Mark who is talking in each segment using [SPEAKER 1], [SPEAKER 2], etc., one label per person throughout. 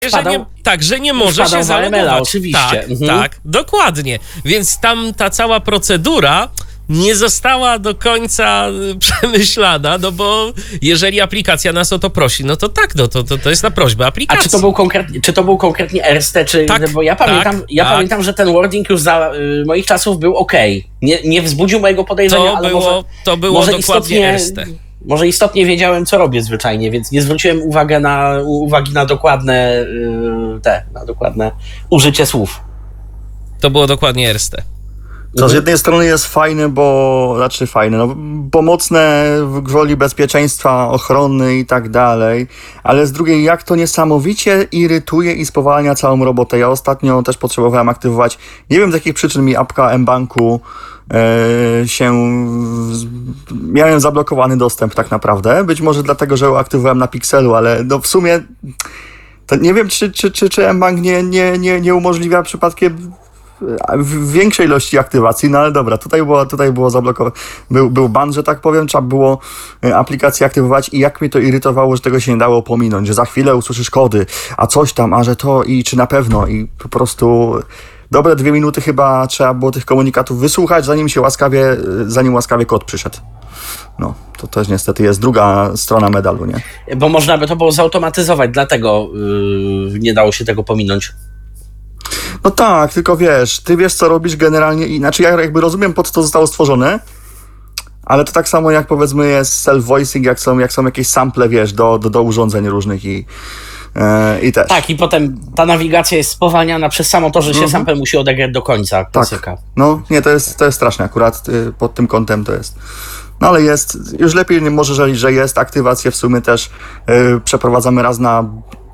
[SPEAKER 1] że nie może się zalogować.
[SPEAKER 2] Oczywiście.
[SPEAKER 1] Tak, dokładnie. Więc tam ta cała procedura nie została do końca przemyślana, no bo jeżeli aplikacja nas o to prosi, no to tak, no to jest na prośbę aplikacji.
[SPEAKER 2] A czy to był konkretnie Erste, czy...
[SPEAKER 1] Tak,
[SPEAKER 2] bo ja pamiętam, że ten wording już za moich czasów był okej. Nie wzbudził mojego podejrzenia,
[SPEAKER 1] to było
[SPEAKER 2] może
[SPEAKER 1] dokładnie Erste.
[SPEAKER 2] Może istotnie wiedziałem, co robię zwyczajnie, więc nie zwróciłem uwagi na dokładne użycie słów.
[SPEAKER 1] To było dokładnie Erste.
[SPEAKER 3] To z jednej strony jest fajne, pomocne w gwoli bezpieczeństwa, ochrony i tak dalej, ale z drugiej jak to niesamowicie irytuje i spowalnia całą robotę. Ja ostatnio też potrzebowałem aktywować, nie wiem z jakich przyczyn mi apka mBanku miałem zablokowany dostęp tak naprawdę. Być może dlatego, że aktywowałem na Pixelu, ale no w sumie to nie wiem, czy mBank nie umożliwia przypadkiem w większej ilości aktywacji, no ale dobra, tutaj było zablokowane. Był ban, że tak powiem, trzeba było aplikację aktywować i jak mnie to irytowało, że tego się nie dało pominąć, że za chwilę usłyszysz kody, a coś tam, a że to i czy na pewno i po prostu dobre 2 minuty chyba trzeba było tych komunikatów wysłuchać, zanim łaskawie kod przyszedł. No, to też niestety jest druga strona medalu, nie?
[SPEAKER 2] Bo można by to było zautomatyzować, dlatego nie dało się tego pominąć.
[SPEAKER 3] No tak, tylko ty wiesz co robisz generalnie, inaczej ja jakby rozumiem po co to zostało stworzone, ale to tak samo jak powiedzmy jest self-voicing, jak są jakieś sample, wiesz, do urządzeń różnych i też.
[SPEAKER 2] Tak, i potem ta nawigacja jest spowalniana przez samo to, że się sample musi odegrać do końca. Klasyka.
[SPEAKER 3] Tak, no nie, to jest straszne akurat pod tym kątem to jest. No ale jest, już lepiej może, że jest aktywację w sumie też przeprowadzamy raz na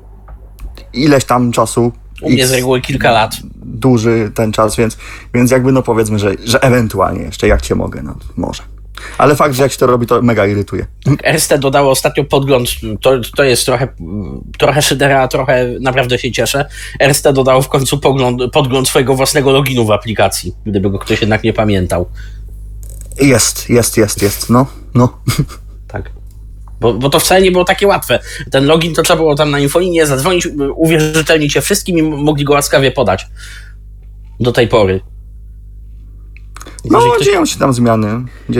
[SPEAKER 3] ileś tam czasu.
[SPEAKER 2] U mnie z reguły kilka lat.
[SPEAKER 3] Duży ten czas, więc jakby no powiedzmy, że ewentualnie jeszcze jak cię mogę, no może. Ale fakt, że jak się to robi, to mega irytuje.
[SPEAKER 2] Erste dodało ostatnio podgląd, to jest trochę szydera, a trochę naprawdę się cieszę. Erste dodało w końcu podgląd swojego własnego loginu w aplikacji, gdyby go ktoś jednak nie pamiętał.
[SPEAKER 3] Jest, no.
[SPEAKER 2] Tak. Bo to wcale nie było takie łatwe. Ten login to trzeba było tam na infolinię zadzwonić, uwierzytelnić się wszystkim i mogli go łaskawie podać. Do tej pory.
[SPEAKER 3] No, dzieją się tam zmiany.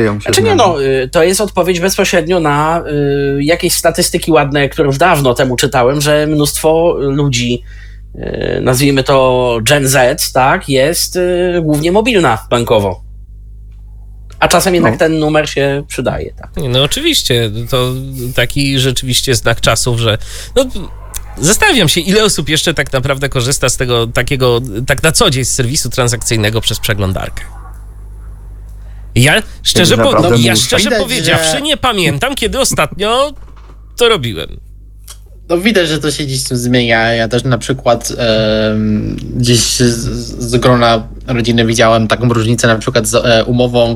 [SPEAKER 2] To jest odpowiedź bezpośrednio na jakieś statystyki ładne, które już dawno temu czytałem, że mnóstwo ludzi, nazwijmy to Gen Z, tak, jest głównie mobilna bankowo. A czasem jednak ten numer się przydaje. Tak.
[SPEAKER 1] No oczywiście, to taki rzeczywiście znak czasów, że zastanawiam się, ile osób jeszcze tak naprawdę korzysta z tego takiego, tak na co dzień z serwisu transakcyjnego przez przeglądarkę. Ja szczerze powiedziawszy nie pamiętam, kiedy ostatnio to robiłem.
[SPEAKER 4] No widać, że to się gdzieś zmienia. Ja też na przykład gdzieś z grona rodziny widziałem taką różnicę na przykład z umową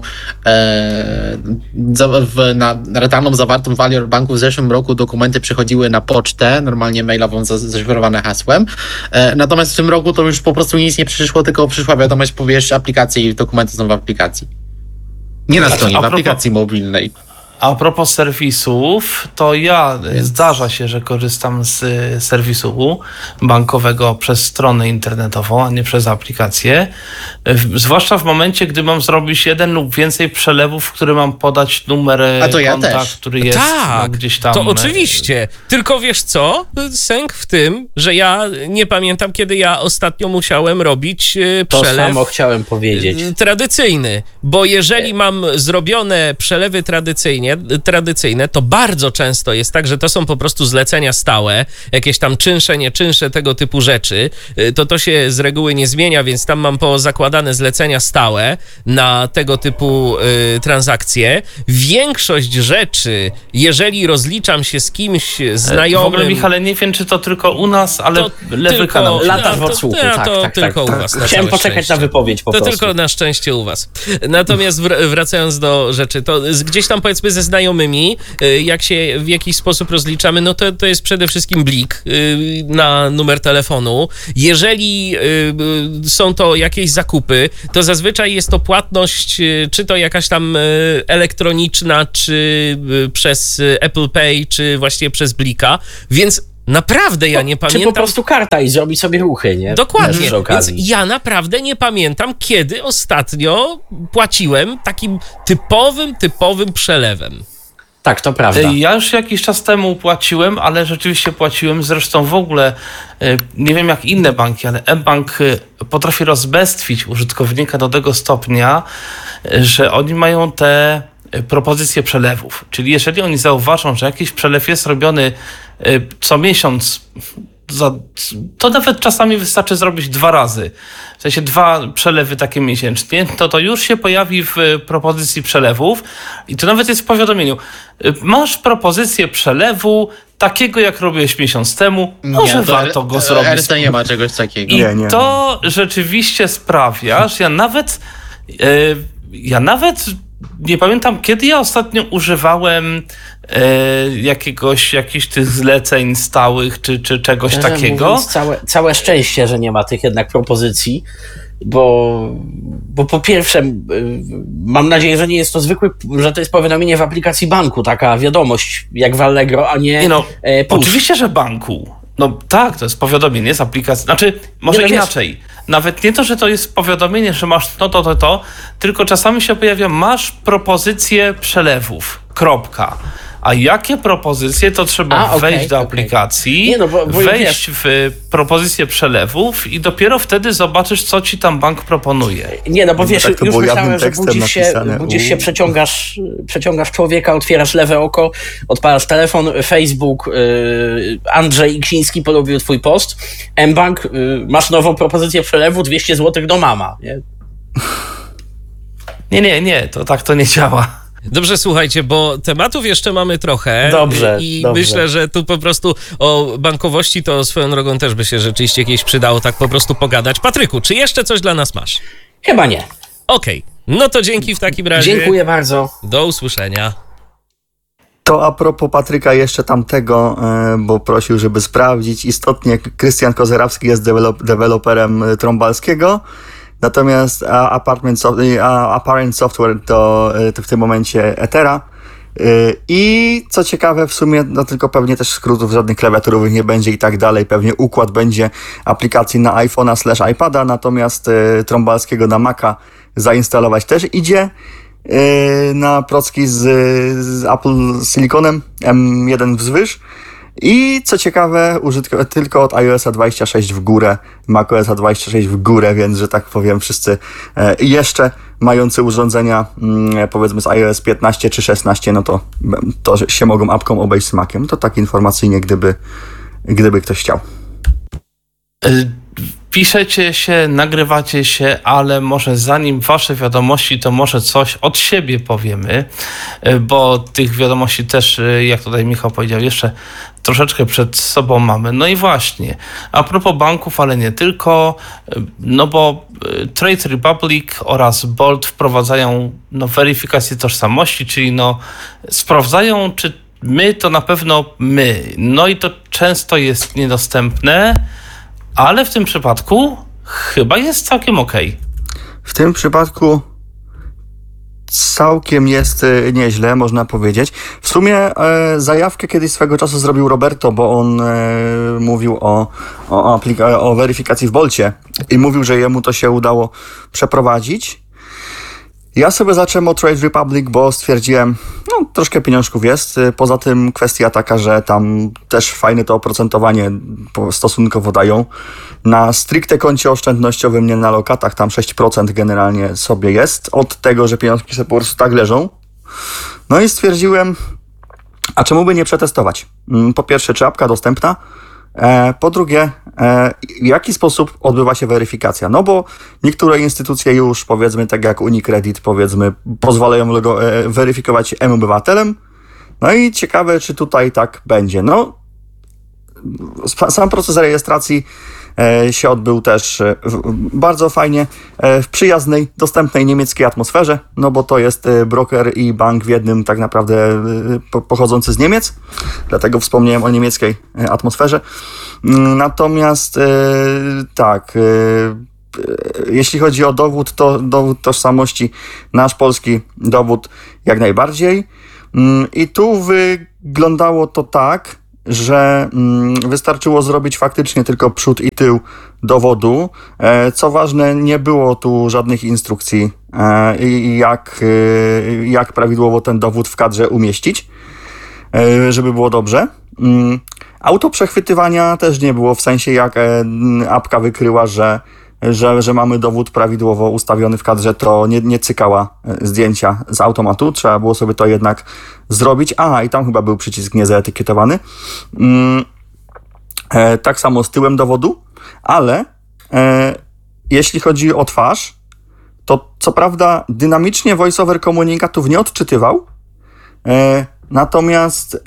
[SPEAKER 4] na retalną zawartą w Alior Banku w zeszłym roku dokumenty przychodziły na pocztę, normalnie mailową zaszyfrowane hasłem. Natomiast w tym roku to już po prostu nic nie przyszło, tylko przyszła wiadomość, powiesz aplikację i dokumenty są w aplikacji. Nie na stronie, w aplikacji mobilnej.
[SPEAKER 5] A propos serwisów, to zdarza się, że korzystam z serwisu bankowego przez stronę internetową, a nie przez aplikację. Zwłaszcza w momencie, gdy mam zrobić 1 lub więcej przelewów, w którym mam podać numer konta, który jest gdzieś tam.
[SPEAKER 1] To oczywiście. Tylko wiesz co? Sęk w tym, że ja nie pamiętam, kiedy ja ostatnio musiałem robić przelew.
[SPEAKER 2] To samo chciałem powiedzieć.
[SPEAKER 1] Tradycyjny. Bo jeżeli mam zrobione przelewy tradycyjne, to bardzo często jest tak, że to są po prostu zlecenia stałe, jakieś tam czynsze, nie czynsze, tego typu rzeczy. To się z reguły nie zmienia, więc tam mam pozakładane zlecenia stałe na tego typu transakcje. Większość rzeczy, jeżeli rozliczam się z kimś znajomym...
[SPEAKER 5] W ogóle, Michale, nie wiem, czy to tylko u nas, ale lewy kanał.
[SPEAKER 2] Lata w odsłuchu, tak.
[SPEAKER 1] Tylko u was.
[SPEAKER 2] Chciałem poczekać na wypowiedź po prostu.
[SPEAKER 1] To tylko na szczęście u was. Natomiast wracając do rzeczy, to gdzieś tam powiedzmy ze znajomymi, jak się w jakiś sposób rozliczamy, no to jest przede wszystkim blik na numer telefonu. Jeżeli są to jakieś zakupy, to zazwyczaj jest to płatność, czy to jakaś tam elektroniczna, czy przez Apple Pay, czy właśnie przez blika, więc Naprawdę ja nie
[SPEAKER 2] Czy po
[SPEAKER 1] pamiętam.
[SPEAKER 2] prostu karta i zrobić sobie ruchy, nie?
[SPEAKER 1] Dokładnie,
[SPEAKER 2] Przy
[SPEAKER 1] więc
[SPEAKER 2] okazji.
[SPEAKER 1] ja naprawdę nie pamiętam, kiedy ostatnio płaciłem takim typowym przelewem.
[SPEAKER 2] Tak, to prawda.
[SPEAKER 5] Ja już jakiś czas temu płaciłem, ale rzeczywiście płaciłem. Zresztą w ogóle nie wiem jak inne banki, ale mBank potrafi rozbestwić użytkownika do tego stopnia, że oni mają te propozycje przelewów. Czyli jeżeli oni zauważą, że jakiś przelew jest robiony co miesiąc, to nawet czasami wystarczy zrobić 2 razy. W sensie 2 przelewy takie miesięcznie, to już się pojawi w propozycji przelewów i to nawet jest w powiadomieniu. Masz propozycję przelewu takiego, jak robiłeś miesiąc temu, może warto go zrobić.
[SPEAKER 4] RC nie ma czegoś takiego.
[SPEAKER 5] I to rzeczywiście sprawia, że ja nawet nie pamiętam, kiedy ja ostatnio używałem jakichś tych zleceń stałych, czy czegoś
[SPEAKER 2] Szczerze
[SPEAKER 5] takiego.
[SPEAKER 2] mówiąc, całe szczęście, że nie ma tych jednak propozycji, bo po pierwsze mam nadzieję, że nie jest to że to jest powiadomienie w aplikacji banku, taka wiadomość jak w Allegro, a nie push.
[SPEAKER 5] Oczywiście, że banku. No tak, to jest powiadomienie z aplikacji. Znaczy, może inaczej. Nawet nie to, że to jest powiadomienie, że masz to, tylko czasami się pojawia, masz propozycję przelewów. Kropka. A jakie propozycje, to trzeba wejść do aplikacji, wejść w propozycję przelewów i dopiero wtedy zobaczysz, co ci tam bank proponuje.
[SPEAKER 2] Nie, no bo wiesz,
[SPEAKER 3] tak
[SPEAKER 2] już myślałem, że budzisz się, przeciągasz człowieka, otwierasz lewe oko, odpalasz telefon, Facebook, Andrzej Iksiński polubił twój post, mBank, masz nową propozycję przelewu, 200 zł do mama.
[SPEAKER 5] Nie, to tak to nie działa.
[SPEAKER 1] Dobrze, słuchajcie, bo tematów jeszcze mamy trochę.
[SPEAKER 2] Dobrze.
[SPEAKER 1] Myślę, że tu po prostu o bankowości to swoją drogą też by się rzeczywiście kiedyś przydało tak po prostu pogadać. Patryku, czy jeszcze coś dla nas masz?
[SPEAKER 2] Chyba nie.
[SPEAKER 1] Okej, no to dzięki w takim razie.
[SPEAKER 2] Dziękuję bardzo.
[SPEAKER 1] Do usłyszenia.
[SPEAKER 3] To a propos Patryka jeszcze tamtego, bo prosił, żeby sprawdzić. Istotnie Krystian Kozerawski jest deweloperem Trąbalskiego. Natomiast Apparent Software to w tym momencie Ethera. I co ciekawe, w sumie, no tylko pewnie też skrótów żadnych klawiaturowych nie będzie i tak dalej. Pewnie układ będzie aplikacji na iPhone'a / iPada, natomiast Trąbalskiego na Maca zainstalować też idzie. Na procki z Apple Siliconem M1 wzwyż. I co ciekawe, tylko od iOS-a 26 w górę, macOS-a 26 w górę, więc, że tak powiem, wszyscy jeszcze mający urządzenia, powiedzmy z iOS 15 czy 16, no to się mogą apką obejść z Maciem. To tak informacyjnie, gdyby ktoś chciał.
[SPEAKER 5] Piszecie się, nagrywacie się, ale może zanim wasze wiadomości, to może coś od siebie powiemy, bo tych wiadomości też, jak tutaj Michał powiedział, jeszcze troszeczkę przed sobą mamy. No i właśnie, a propos banków, ale nie tylko, no bo Trade Republic oraz Bolt wprowadzają weryfikację tożsamości, czyli sprawdzają, czy my to na pewno my. No i to często jest niedostępne, ale w tym przypadku chyba jest całkiem okej.
[SPEAKER 3] W tym przypadku całkiem jest nieźle, można powiedzieć. W sumie zajawkę kiedyś swego czasu zrobił Roberto, bo on mówił o weryfikacji w Bolcie i mówił, że jemu to się udało przeprowadzić. Ja sobie zacząłem od Trade Republic, bo stwierdziłem, troszkę pieniążków jest. Poza tym kwestia taka, że tam też fajne to oprocentowanie stosunkowo dają. Na stricte koncie oszczędnościowym, nie na lokatach, tam 6% generalnie sobie jest. Od tego, że pieniążki sobie po prostu tak leżą. No i stwierdziłem, a czemu by nie przetestować? Po pierwsze, czy apka dostępna? Po drugie, w jaki sposób odbywa się weryfikacja? No bo niektóre instytucje już, powiedzmy, tak jak Unicredit, powiedzmy, pozwalają weryfikować M-obywatelem. No i ciekawe, czy tutaj tak będzie. No, sam proces rejestracji się odbył też bardzo fajnie, w przyjaznej, dostępnej niemieckiej atmosferze, no bo to jest broker i bank w jednym tak naprawdę pochodzący z Niemiec, dlatego wspomniałem o niemieckiej atmosferze. Natomiast tak, jeśli chodzi o dowód, to dowód tożsamości, nasz polski dowód jak najbardziej. I tu wyglądało to tak, że wystarczyło zrobić faktycznie tylko przód i tył dowodu. Co ważne, nie było tu żadnych instrukcji, jak prawidłowo ten dowód w kadrze umieścić, żeby było dobrze. Autoprzechwytywania też nie było, w sensie jak apka wykryła, że mamy dowód prawidłowo ustawiony w kadrze, to nie cykała zdjęcia z automatu. Trzeba było sobie to jednak zrobić. I tam chyba był przycisk niezaetykietowany. Tak samo z tyłem dowodu, ale jeśli chodzi o twarz, to co prawda dynamicznie voiceover komunikatów nie odczytywał, natomiast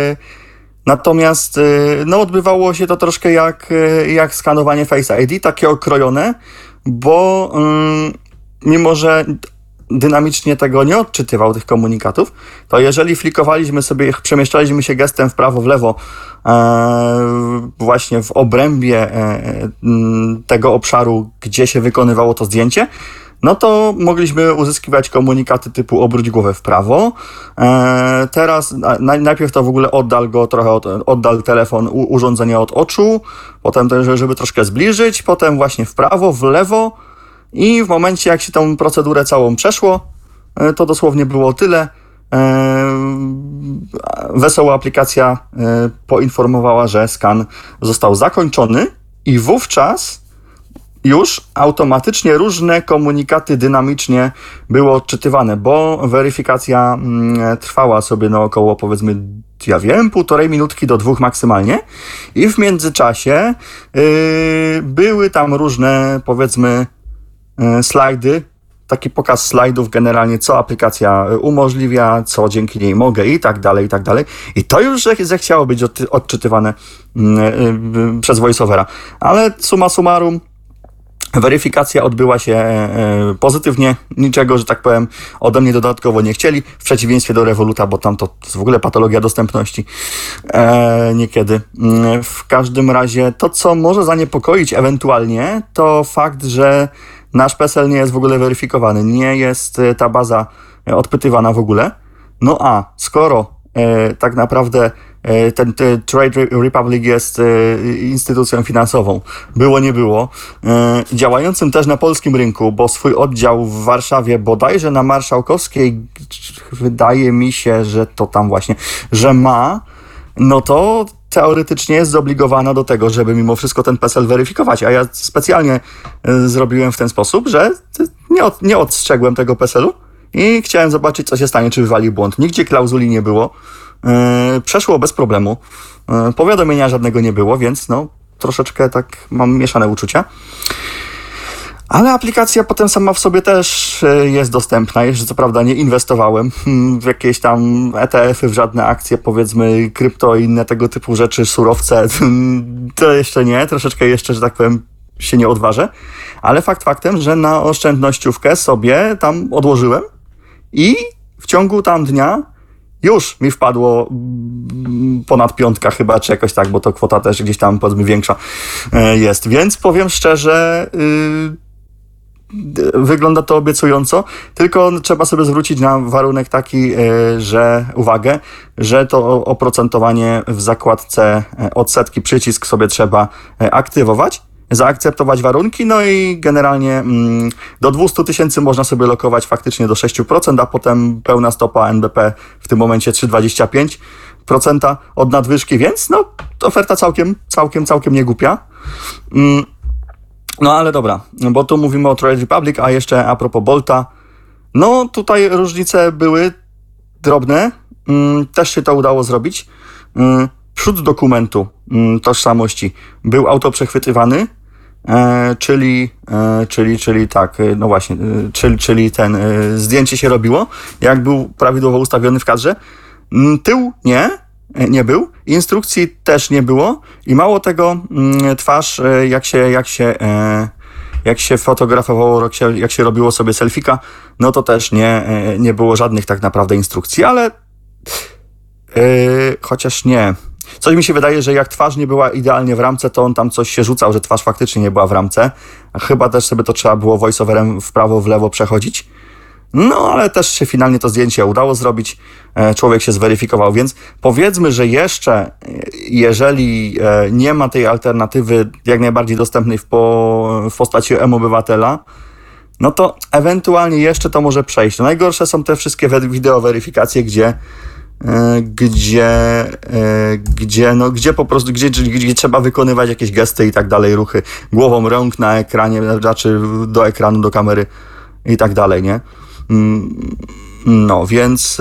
[SPEAKER 3] odbywało się to troszkę jak skanowanie Face ID, takie okrojone, bo mimo, że dynamicznie tego nie odczytywał, tych komunikatów, to jeżeli flikowaliśmy sobie, przemieszczaliśmy się gestem w prawo, w lewo, właśnie w obrębie tego obszaru, gdzie się wykonywało to zdjęcie, no to mogliśmy uzyskiwać komunikaty typu obróć głowę w prawo. Teraz najpierw to w ogóle oddal telefon, urządzenie od oczu, potem też, żeby troszkę zbliżyć, potem właśnie w prawo, w lewo i w momencie, jak się tą procedurę całą przeszło, to dosłownie było tyle. Wesoła aplikacja poinformowała, że skan został zakończony i wówczas już automatycznie różne komunikaty dynamicznie były odczytywane, bo weryfikacja trwała sobie około, powiedzmy, 1,5 minutki do 2 maksymalnie i w międzyczasie były tam różne, powiedzmy, slajdy, taki pokaz slajdów generalnie, co aplikacja umożliwia, co dzięki niej mogę i tak dalej, i tak dalej. I to już zechciało być odczytywane przez voiceovera. Ale summa summarum, weryfikacja odbyła się pozytywnie, niczego, że tak powiem, ode mnie dodatkowo nie chcieli, w przeciwieństwie do Revoluta, bo tam to jest w ogóle patologia dostępności niekiedy. W każdym razie to, co może zaniepokoić ewentualnie, to fakt, że nasz PESEL nie jest w ogóle weryfikowany, nie jest ta baza odpytywana w ogóle. No a skoro tak naprawdę ten Trade Republic jest instytucją finansową, było nie było, działającym też na polskim rynku, bo swój oddział w Warszawie bodajże na Marszałkowskiej, wydaje mi się, że to tam właśnie, że ma, no to teoretycznie jest zobligowana do tego, żeby mimo wszystko ten PESEL weryfikować, a ja specjalnie zrobiłem w ten sposób, że nie odstrzegłem tego PESEL-u i chciałem zobaczyć, co się stanie, czy wywali błąd. Nigdzie klauzuli nie było, przeszło bez problemu, powiadomienia żadnego nie było, więc troszeczkę tak mam mieszane uczucia. Ale aplikacja potem sama w sobie też jest dostępna. Jeszcze co prawda nie inwestowałem w jakieś tam ETF-y, w żadne akcje, powiedzmy krypto i inne tego typu rzeczy, surowce. To jeszcze nie, troszeczkę jeszcze, że tak powiem, się nie odważę. Ale fakt faktem, że na oszczędnościówkę sobie tam odłożyłem i w ciągu tam dnia już mi wpadło ponad 5 chyba, czy jakoś tak, bo to kwota też gdzieś tam, powiedzmy, większa jest. Więc powiem szczerze, wygląda to obiecująco, tylko trzeba sobie zwrócić na warunek taki, uwagę, że to oprocentowanie w zakładce odsetki, przycisk sobie trzeba aktywować, zaakceptować warunki, no i generalnie do 200 000 można sobie lokować faktycznie do 6%, a potem pełna stopa NBP w tym momencie 3,25% od nadwyżki, więc oferta całkiem nie głupia. No ale dobra, bo tu mówimy o Trade Republic, a jeszcze a propos Bolta, tutaj różnice były drobne, też się to udało zrobić. Przód dokumentu tożsamości był autoprzechwytywany, czyli tak, no właśnie, czyli zdjęcie się robiło, jak był prawidłowo ustawiony w kadrze. Tył nie był, instrukcji też nie było i mało tego, twarz, jak się fotografowało, jak się robiło sobie selfika, no to też nie było żadnych tak naprawdę instrukcji, ale chociaż nie. Coś mi się wydaje, że jak twarz nie była idealnie w ramce, to on tam coś się rzucał, że twarz faktycznie nie była w ramce. Chyba też sobie to trzeba było voiceoverem w prawo, w lewo przechodzić. No, ale też się finalnie to zdjęcie udało zrobić. Człowiek się zweryfikował, więc powiedzmy, że jeszcze, jeżeli nie ma tej alternatywy jak najbardziej dostępnej w postaci M-Obywatela, no to ewentualnie jeszcze to może przejść. No, najgorsze są te wszystkie wideo weryfikacje, gdzie po prostu, gdzie trzeba wykonywać jakieś gesty i tak dalej, ruchy głową, rąk na ekranie, znaczy do ekranu, do kamery i tak dalej, nie? No, więc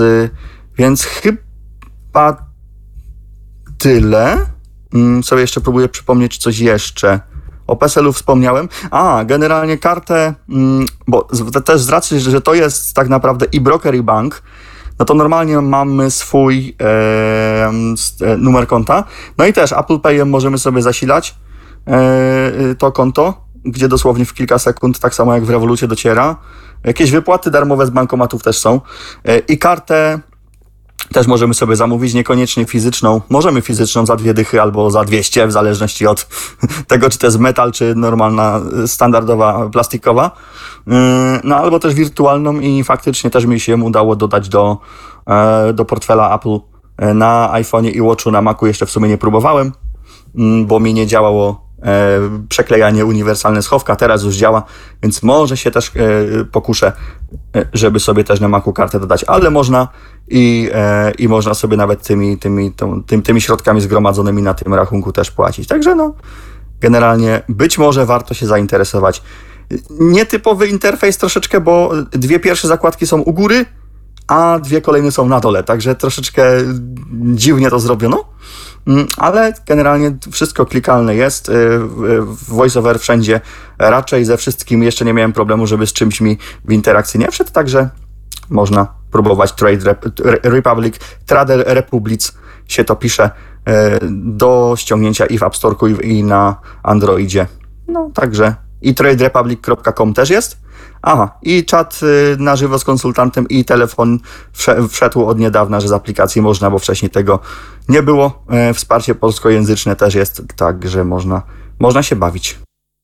[SPEAKER 3] chyba tyle. Sobie jeszcze próbuję przypomnieć coś jeszcze. O PESEL-u wspomniałem. Generalnie kartę, bo też z racji, że to jest tak naprawdę i broker, i bank, no to normalnie mamy swój numer konta. No i też Apple Payem możemy sobie zasilać to konto, gdzie dosłownie w kilka sekund, tak samo jak w Revolucie, dociera. Jakieś wypłaty darmowe z bankomatów też są. I kartę też możemy sobie zamówić, niekoniecznie fizyczną. Możemy fizyczną za 2 dychy albo za 200, w zależności od tego, czy to jest metal, czy normalna, standardowa, plastikowa. No albo też wirtualną i faktycznie też mi się udało dodać do portfela Apple na iPhone'ie i Watchu. Na Macu jeszcze w sumie nie próbowałem, bo mi nie działało przeklejanie uniwersalne schowka, teraz już działa, więc może się też pokuszę, żeby sobie też na Macu kartę dodać, ale można i można sobie nawet tymi środkami zgromadzonymi na tym rachunku też płacić. Także no, generalnie być może warto się zainteresować. Nietypowy interfejs troszeczkę, bo 2 pierwsze zakładki są u góry, a 2 kolejne są na dole, także troszeczkę dziwnie to zrobiono, ale generalnie wszystko klikalne jest, VoiceOver wszędzie, raczej ze wszystkim jeszcze nie miałem problemu, żeby z czymś mi w interakcji nie wszedł, także można próbować Trader Republic się to pisze, do ściągnięcia i w App Store'ku i na Androidzie, no także i traderepublic.com też jest. I czat na żywo z konsultantem i telefon wszedł od niedawna, że z aplikacji można, bo wcześniej tego nie było. Wsparcie polskojęzyczne też jest, także można się bawić.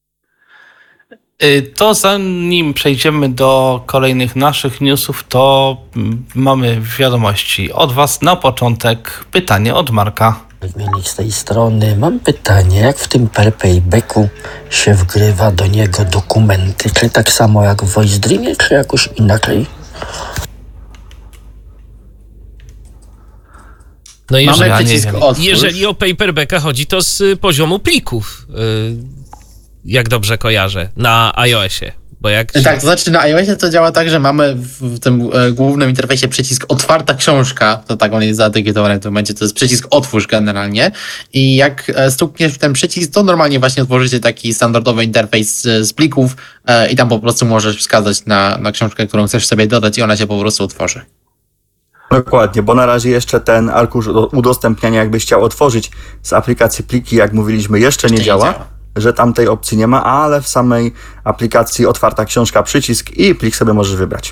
[SPEAKER 5] To zanim przejdziemy do kolejnych naszych newsów, to mamy wiadomości od Was. Na początek pytanie od Marka.
[SPEAKER 6] Zmienić z tej strony. Mam pytanie, jak w tym Paybacku się wgrywa do niego dokumenty? Czy tak samo jak w Voice Dreamie, czy jakoś inaczej?
[SPEAKER 1] No
[SPEAKER 4] Mamy przycisk otwórz.
[SPEAKER 1] jeżeli o Paperbacka chodzi, to z poziomu plików, jak dobrze kojarzę, na iOSie. Bo jak
[SPEAKER 4] Tak, to znaczy na iOSie to działa tak, że mamy w tym głównym interfejsie przycisk otwarta książka, to tak on jest zaetykietowany w tym momencie, to jest przycisk otwórz generalnie i jak stukniesz w ten przycisk, to normalnie właśnie otworzycie taki standardowy interfejs z plików i tam po prostu możesz wskazać na książkę, którą chcesz sobie dodać i ona się po prostu otworzy.
[SPEAKER 3] Dokładnie, bo na razie jeszcze ten arkusz udostępniania, jakbyś chciał otworzyć z aplikacji pliki, jak mówiliśmy, jeszcze nie działa, że tam tej opcji nie ma, ale w samej aplikacji otwarta książka, przycisk i plik sobie możesz wybrać.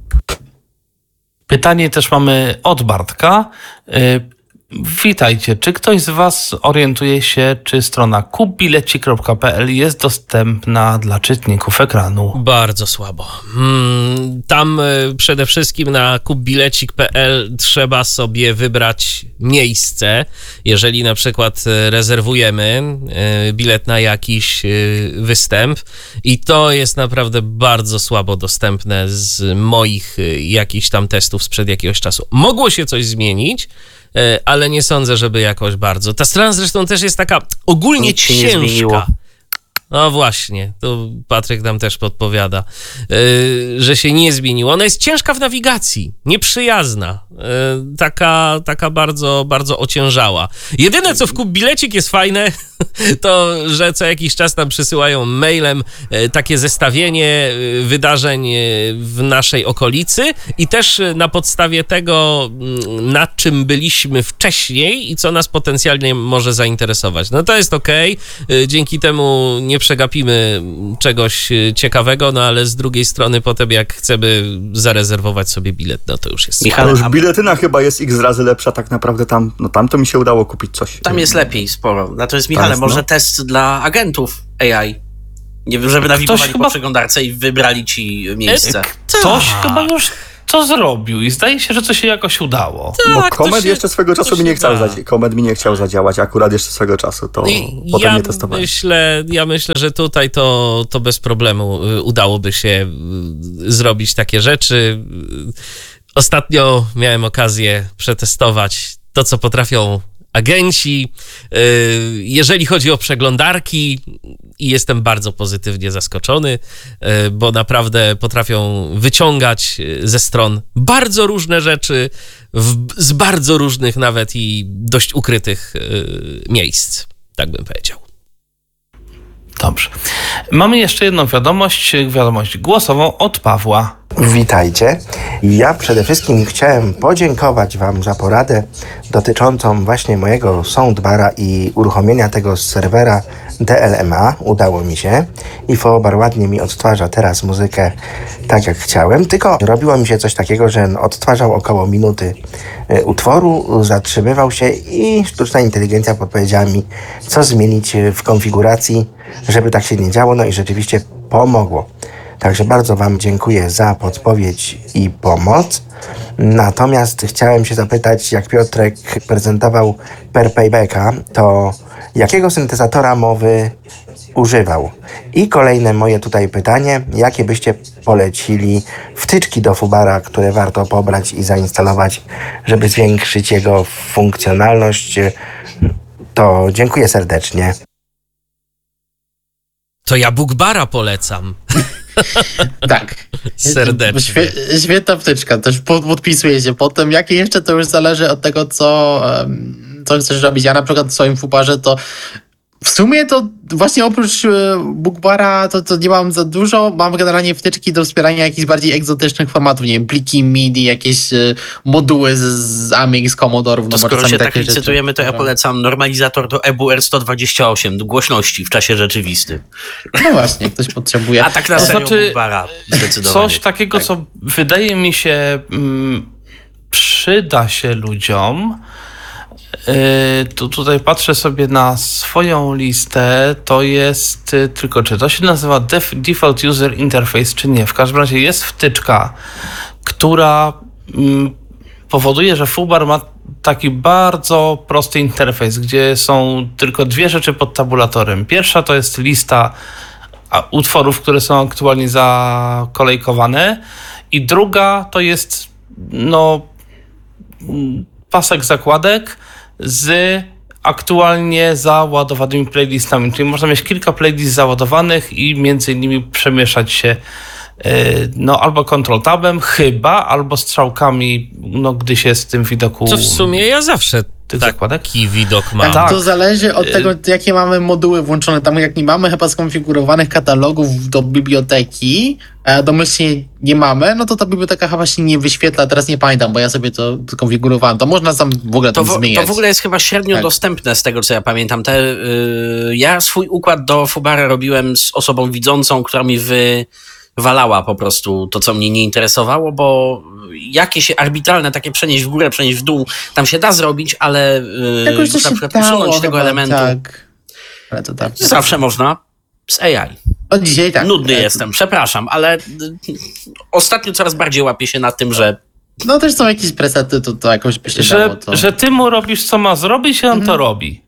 [SPEAKER 5] Pytanie też mamy od Bartka. Witajcie. Czy ktoś z Was orientuje się, czy strona kupbilecik.pl jest dostępna dla czytników ekranu?
[SPEAKER 1] Bardzo słabo. Tam przede wszystkim na kupbilecik.pl trzeba sobie wybrać miejsce. Jeżeli na przykład rezerwujemy bilet na jakiś występ i to jest naprawdę bardzo słabo dostępne z moich jakichś tam testów sprzed jakiegoś czasu. Mogło się coś zmienić, ale nie sądzę, żeby jakoś bardzo. Ta strona zresztą też jest taka ogólnie ciężka. No właśnie, to Patryk nam też podpowiada, że się nie zmieniło. Ona jest ciężka w nawigacji, nieprzyjazna, taka bardzo, bardzo ociężała. Jedyne, co w Kupbilecik jest fajne, to, że co jakiś czas nam przysyłają mailem takie zestawienie wydarzeń w naszej okolicy i też na podstawie tego, nad czym byliśmy wcześniej i co nas potencjalnie może zainteresować. No to jest okej. Dzięki temu nie przegapimy czegoś ciekawego, no ale z drugiej strony potem jak chcemy zarezerwować sobie bilet, no to już jest...
[SPEAKER 3] Michał, już biletyna chyba jest x razy lepsza tak naprawdę tam, no tam to mi się udało kupić coś.
[SPEAKER 2] Tam jest lepiej sporo. Natomiast Michale, może test dla agentów AI. Nie wiem, żeby nawigowali po przeglądarce i wybrali ci miejsce.
[SPEAKER 5] ktoś chyba już to zrobił i zdaje się, że to się jakoś udało.
[SPEAKER 3] Bo
[SPEAKER 1] Tak,
[SPEAKER 3] Comet
[SPEAKER 1] się-
[SPEAKER 3] jeszcze swego czasu mi nie chciał
[SPEAKER 1] da.
[SPEAKER 3] Comet mi nie chciał zadziałać, akurat jeszcze swego czasu, to potem nie testowałem.
[SPEAKER 1] Ja myślę, że tutaj to bez problemu udałoby się zrobić takie rzeczy. Ostatnio miałem okazję przetestować to, co potrafią agenci. Jeżeli chodzi o przeglądarki, i jestem bardzo pozytywnie zaskoczony, bo naprawdę potrafią wyciągać ze stron bardzo różne rzeczy, z bardzo różnych nawet i dość ukrytych miejsc, tak bym powiedział.
[SPEAKER 5] Dobrze. Mamy jeszcze jedną wiadomość głosową od Pawła.
[SPEAKER 7] Witajcie. Ja przede wszystkim chciałem podziękować Wam za poradę dotyczącą właśnie mojego soundbara i uruchomienia tego z serwera DLMA. Udało mi się i Foobar ładnie mi odtwarza teraz muzykę tak jak chciałem, tylko robiło mi się coś takiego, że odtwarzał około minuty utworu, zatrzymywał się i sztuczna inteligencja podpowiedziała mi, co zmienić w konfiguracji, żeby tak się nie działo, no i rzeczywiście pomogło. Także bardzo Wam dziękuję za podpowiedź i pomoc. Natomiast chciałem się zapytać, jak Piotrek prezentował Perpaybacka, to jakiego syntezatora mowy używał? I kolejne moje tutaj pytanie, jakie byście polecili wtyczki do Foobara, które warto pobrać i zainstalować, żeby zwiększyć jego funkcjonalność? To dziękuję serdecznie.
[SPEAKER 1] To ja Bookbara polecam.
[SPEAKER 4] Tak.
[SPEAKER 1] Serdecznie.
[SPEAKER 4] Świetna wtyczka, też podpisuję się potem. Jakie jeszcze, to już zależy od tego, co chcesz robić. Ja na przykład w swoim Foobarze to w sumie to właśnie oprócz Bookbara to nie mam za dużo. Mam generalnie wtyczki do wspierania jakichś bardziej egzotycznych formatów, nie wiem, pliki MIDI, jakieś moduły z Amig, z Commodore.
[SPEAKER 2] To skoro się tak licytujemy, to ja polecam normalizator do EBU R128 do głośności w czasie rzeczywistym.
[SPEAKER 4] No właśnie, ktoś potrzebuje.
[SPEAKER 2] A tak na serio Bookbara zdecydowanie.
[SPEAKER 5] Coś takiego, co wydaje mi się przyda się ludziom. Tutaj patrzę sobie na swoją listę, to jest tylko, czy to się nazywa Default User Interface, czy nie. W każdym razie jest wtyczka, która powoduje, że Foobar ma taki bardzo prosty interfejs, gdzie są tylko dwie rzeczy pod tabulatorem. Pierwsza to jest lista utworów, które są aktualnie zakolejkowane, i druga to jest pasek zakładek z aktualnie załadowanymi playlistami. Czyli można mieć kilka playlist załadowanych i między innymi przemieszać się albo Ctrl-Tabem chyba, albo strzałkami, gdy się z tym widoku...
[SPEAKER 1] Co w sumie ja zawsze taki widok mam.
[SPEAKER 4] Tak. To zależy od tego, jakie mamy moduły włączone. Tam jak nie mamy chyba skonfigurowanych katalogów do biblioteki, a domyślnie nie mamy, no to ta biblioteka chyba się nie wyświetla. Teraz nie pamiętam, bo ja sobie to skonfigurowałem. To można tam w ogóle zmieniać.
[SPEAKER 2] To w ogóle jest chyba średnio dostępne z tego, co ja pamiętam. Ja swój układ do Foobara robiłem z osobą widzącą, która mi wywalała po prostu to, co mnie nie interesowało, bo jakieś arbitralne takie przenieść w górę, przenieść w dół, tam się da zrobić, ale
[SPEAKER 4] jakoś to
[SPEAKER 2] na przykład
[SPEAKER 4] dało,
[SPEAKER 2] usunąć tego elementu.
[SPEAKER 4] Tak. Ale to tak.
[SPEAKER 2] Zawsze można z AI.
[SPEAKER 4] Od dzisiaj tak.
[SPEAKER 2] Nudny jestem, przepraszam, ale ostatnio coraz bardziej łapię się na tym, że
[SPEAKER 4] no też są jakieś presety, to jakoś by się dało.
[SPEAKER 5] Że ty mu robisz, co ma zrobić, i on to robi.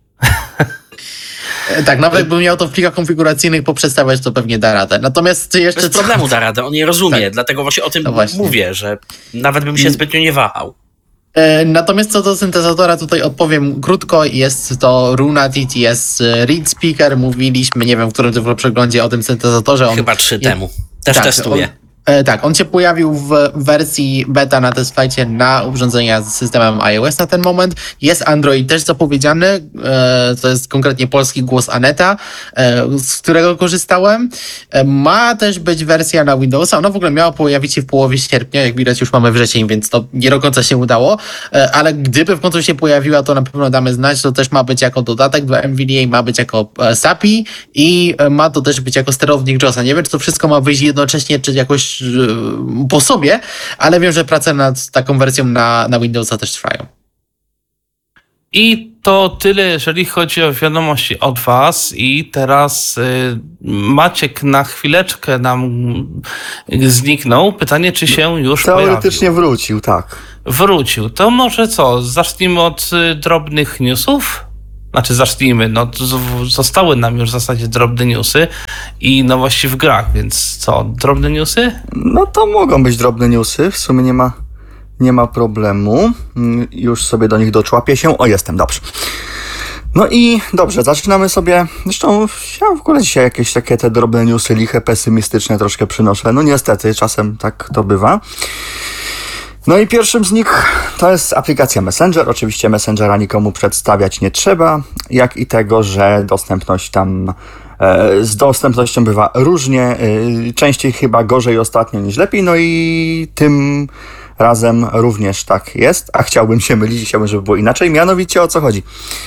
[SPEAKER 4] Tak, nawet jakbym miał to w plikach konfiguracyjnych poprzedstawiać, to pewnie da radę. Natomiast jeszcze...
[SPEAKER 2] bez problemu da radę, on je rozumie, dlatego właśnie o tym mówię, że nawet bym się zbytnio nie wahał.
[SPEAKER 4] Natomiast co do syntezatora, tutaj odpowiem krótko. Jest to Runa TTS Reed Speaker. Mówiliśmy, nie wiem, w którym to przeglądzie o tym syntezatorze.
[SPEAKER 2] Chyba 3 temu. Też testuję.
[SPEAKER 4] On się pojawił w wersji beta na TestFlightie na urządzenia z systemem iOS na ten moment. Jest Android też zapowiedziany, to jest konkretnie polski głos Aneta, z którego korzystałem. Ma też być wersja na Windowsa, ona w ogóle miała pojawić się w połowie sierpnia, jak widać już mamy wrzesień, więc to nie do końca się udało, ale gdyby w końcu się pojawiła, to na pewno damy znać. To też ma być jako dodatek do NVDA, ma być jako SAPI i ma to też być jako sterownik JAWSa. Nie wiem, czy to wszystko ma wyjść jednocześnie, czy jakoś po sobie, ale wiem, że prace nad taką wersją na Windowsa też trwają.
[SPEAKER 5] I to tyle, jeżeli chodzi o wiadomości od was. I teraz Maciek na chwileczkę nam zniknął. Pytanie, czy się już
[SPEAKER 3] Teoretycznie
[SPEAKER 5] pojawił?
[SPEAKER 3] wrócił, tak.
[SPEAKER 5] Wrócił. To może co? Zacznijmy od drobnych newsów? Znaczy zacznijmy, no zostały nam już w zasadzie drobne newsy i nowości w grach, więc co? Drobne newsy?
[SPEAKER 3] No to mogą być drobne newsy, w sumie nie ma problemu. Już sobie do nich doczłapię się. O, jestem, dobrze. No i dobrze, zaczynamy sobie. Zresztą ja w ogóle dzisiaj jakieś takie te drobne newsy liche, pesymistyczne troszkę przynoszę. No niestety, czasem tak to bywa. No i pierwszym z nich to jest aplikacja Messenger. Oczywiście Messengera nikomu przedstawiać nie trzeba, jak i tego, że dostępność tam z dostępnością bywa różnie, częściej chyba gorzej ostatnio niż lepiej, no i tym razem również tak jest, a chciałbym się mylić, chciałbym, żeby było inaczej. Mianowicie o co chodzi?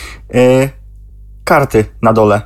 [SPEAKER 3] Karty na dole.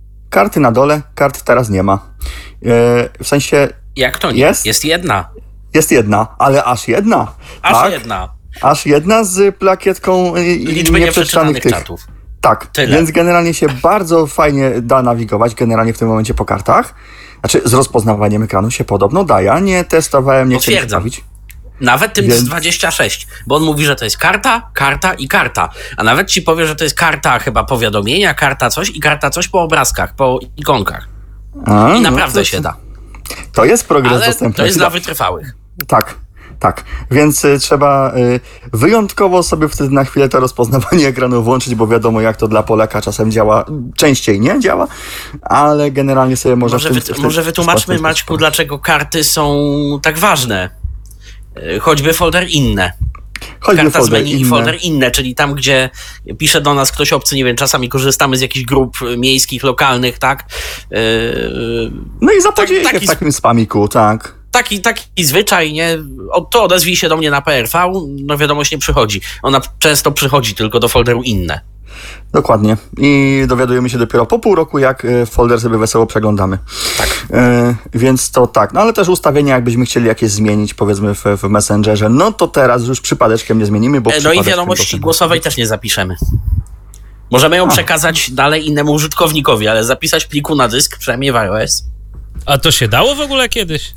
[SPEAKER 3] Kart teraz nie ma. W sensie...
[SPEAKER 2] Jak to nie? Jest jedna.
[SPEAKER 3] Jest jedna, ale aż jedna.
[SPEAKER 2] Aż jedna.
[SPEAKER 3] Aż jedna z plakietką
[SPEAKER 2] Liczby nieprzeczytanych czatów.
[SPEAKER 3] Tak,
[SPEAKER 2] Tyle.
[SPEAKER 3] Więc generalnie się bardzo fajnie da nawigować generalnie w tym momencie po kartach. Znaczy z rozpoznawaniem ekranu się podobno da. Ja nie testowałem, nie chciałem stawić.
[SPEAKER 2] Nawet tym z 26, bo on mówi, że to jest karta, karta i karta. A nawet ci powie, że to jest karta chyba powiadomienia, karta coś i karta coś po obrazkach, po ikonkach. I naprawdę się da.
[SPEAKER 3] To jest progres dostępności.
[SPEAKER 2] To jest dla wytrwałych.
[SPEAKER 3] Tak. Więc trzeba wyjątkowo sobie wtedy na chwilę to rozpoznawanie ekranu włączyć, bo wiadomo jak to dla Polaka czasem działa. Częściej nie działa, ale generalnie sobie
[SPEAKER 2] Może wytłumaczmy, Maćku, dlaczego karty są tak ważne. Choćby folder inne. Karta z menu i folder inne, czyli tam, gdzie pisze do nas ktoś obcy, nie wiem, czasami korzystamy z jakichś grup miejskich, lokalnych, tak?
[SPEAKER 3] No i zapodzieje się w takim spamiku, tak.
[SPEAKER 2] Taki zwyczaj, nie? To odezwij się do mnie na PRV, no wiadomość nie przychodzi. Ona często przychodzi tylko do folderu inne.
[SPEAKER 3] Dokładnie. I dowiadujemy się dopiero po pół roku, jak folder sobie wesoło przeglądamy.
[SPEAKER 2] Tak.
[SPEAKER 3] Więc to tak. No ale też ustawienia, jakbyśmy chcieli jakieś zmienić, powiedzmy w Messengerze, no to teraz już przypadeczkiem nie zmienimy, bo
[SPEAKER 2] no i wiadomości głosowej też nie zapiszemy. Możemy ją przekazać dalej innemu użytkownikowi, ale zapisać pliku na dysk, przynajmniej w iOS.
[SPEAKER 1] A to się dało w ogóle kiedyś?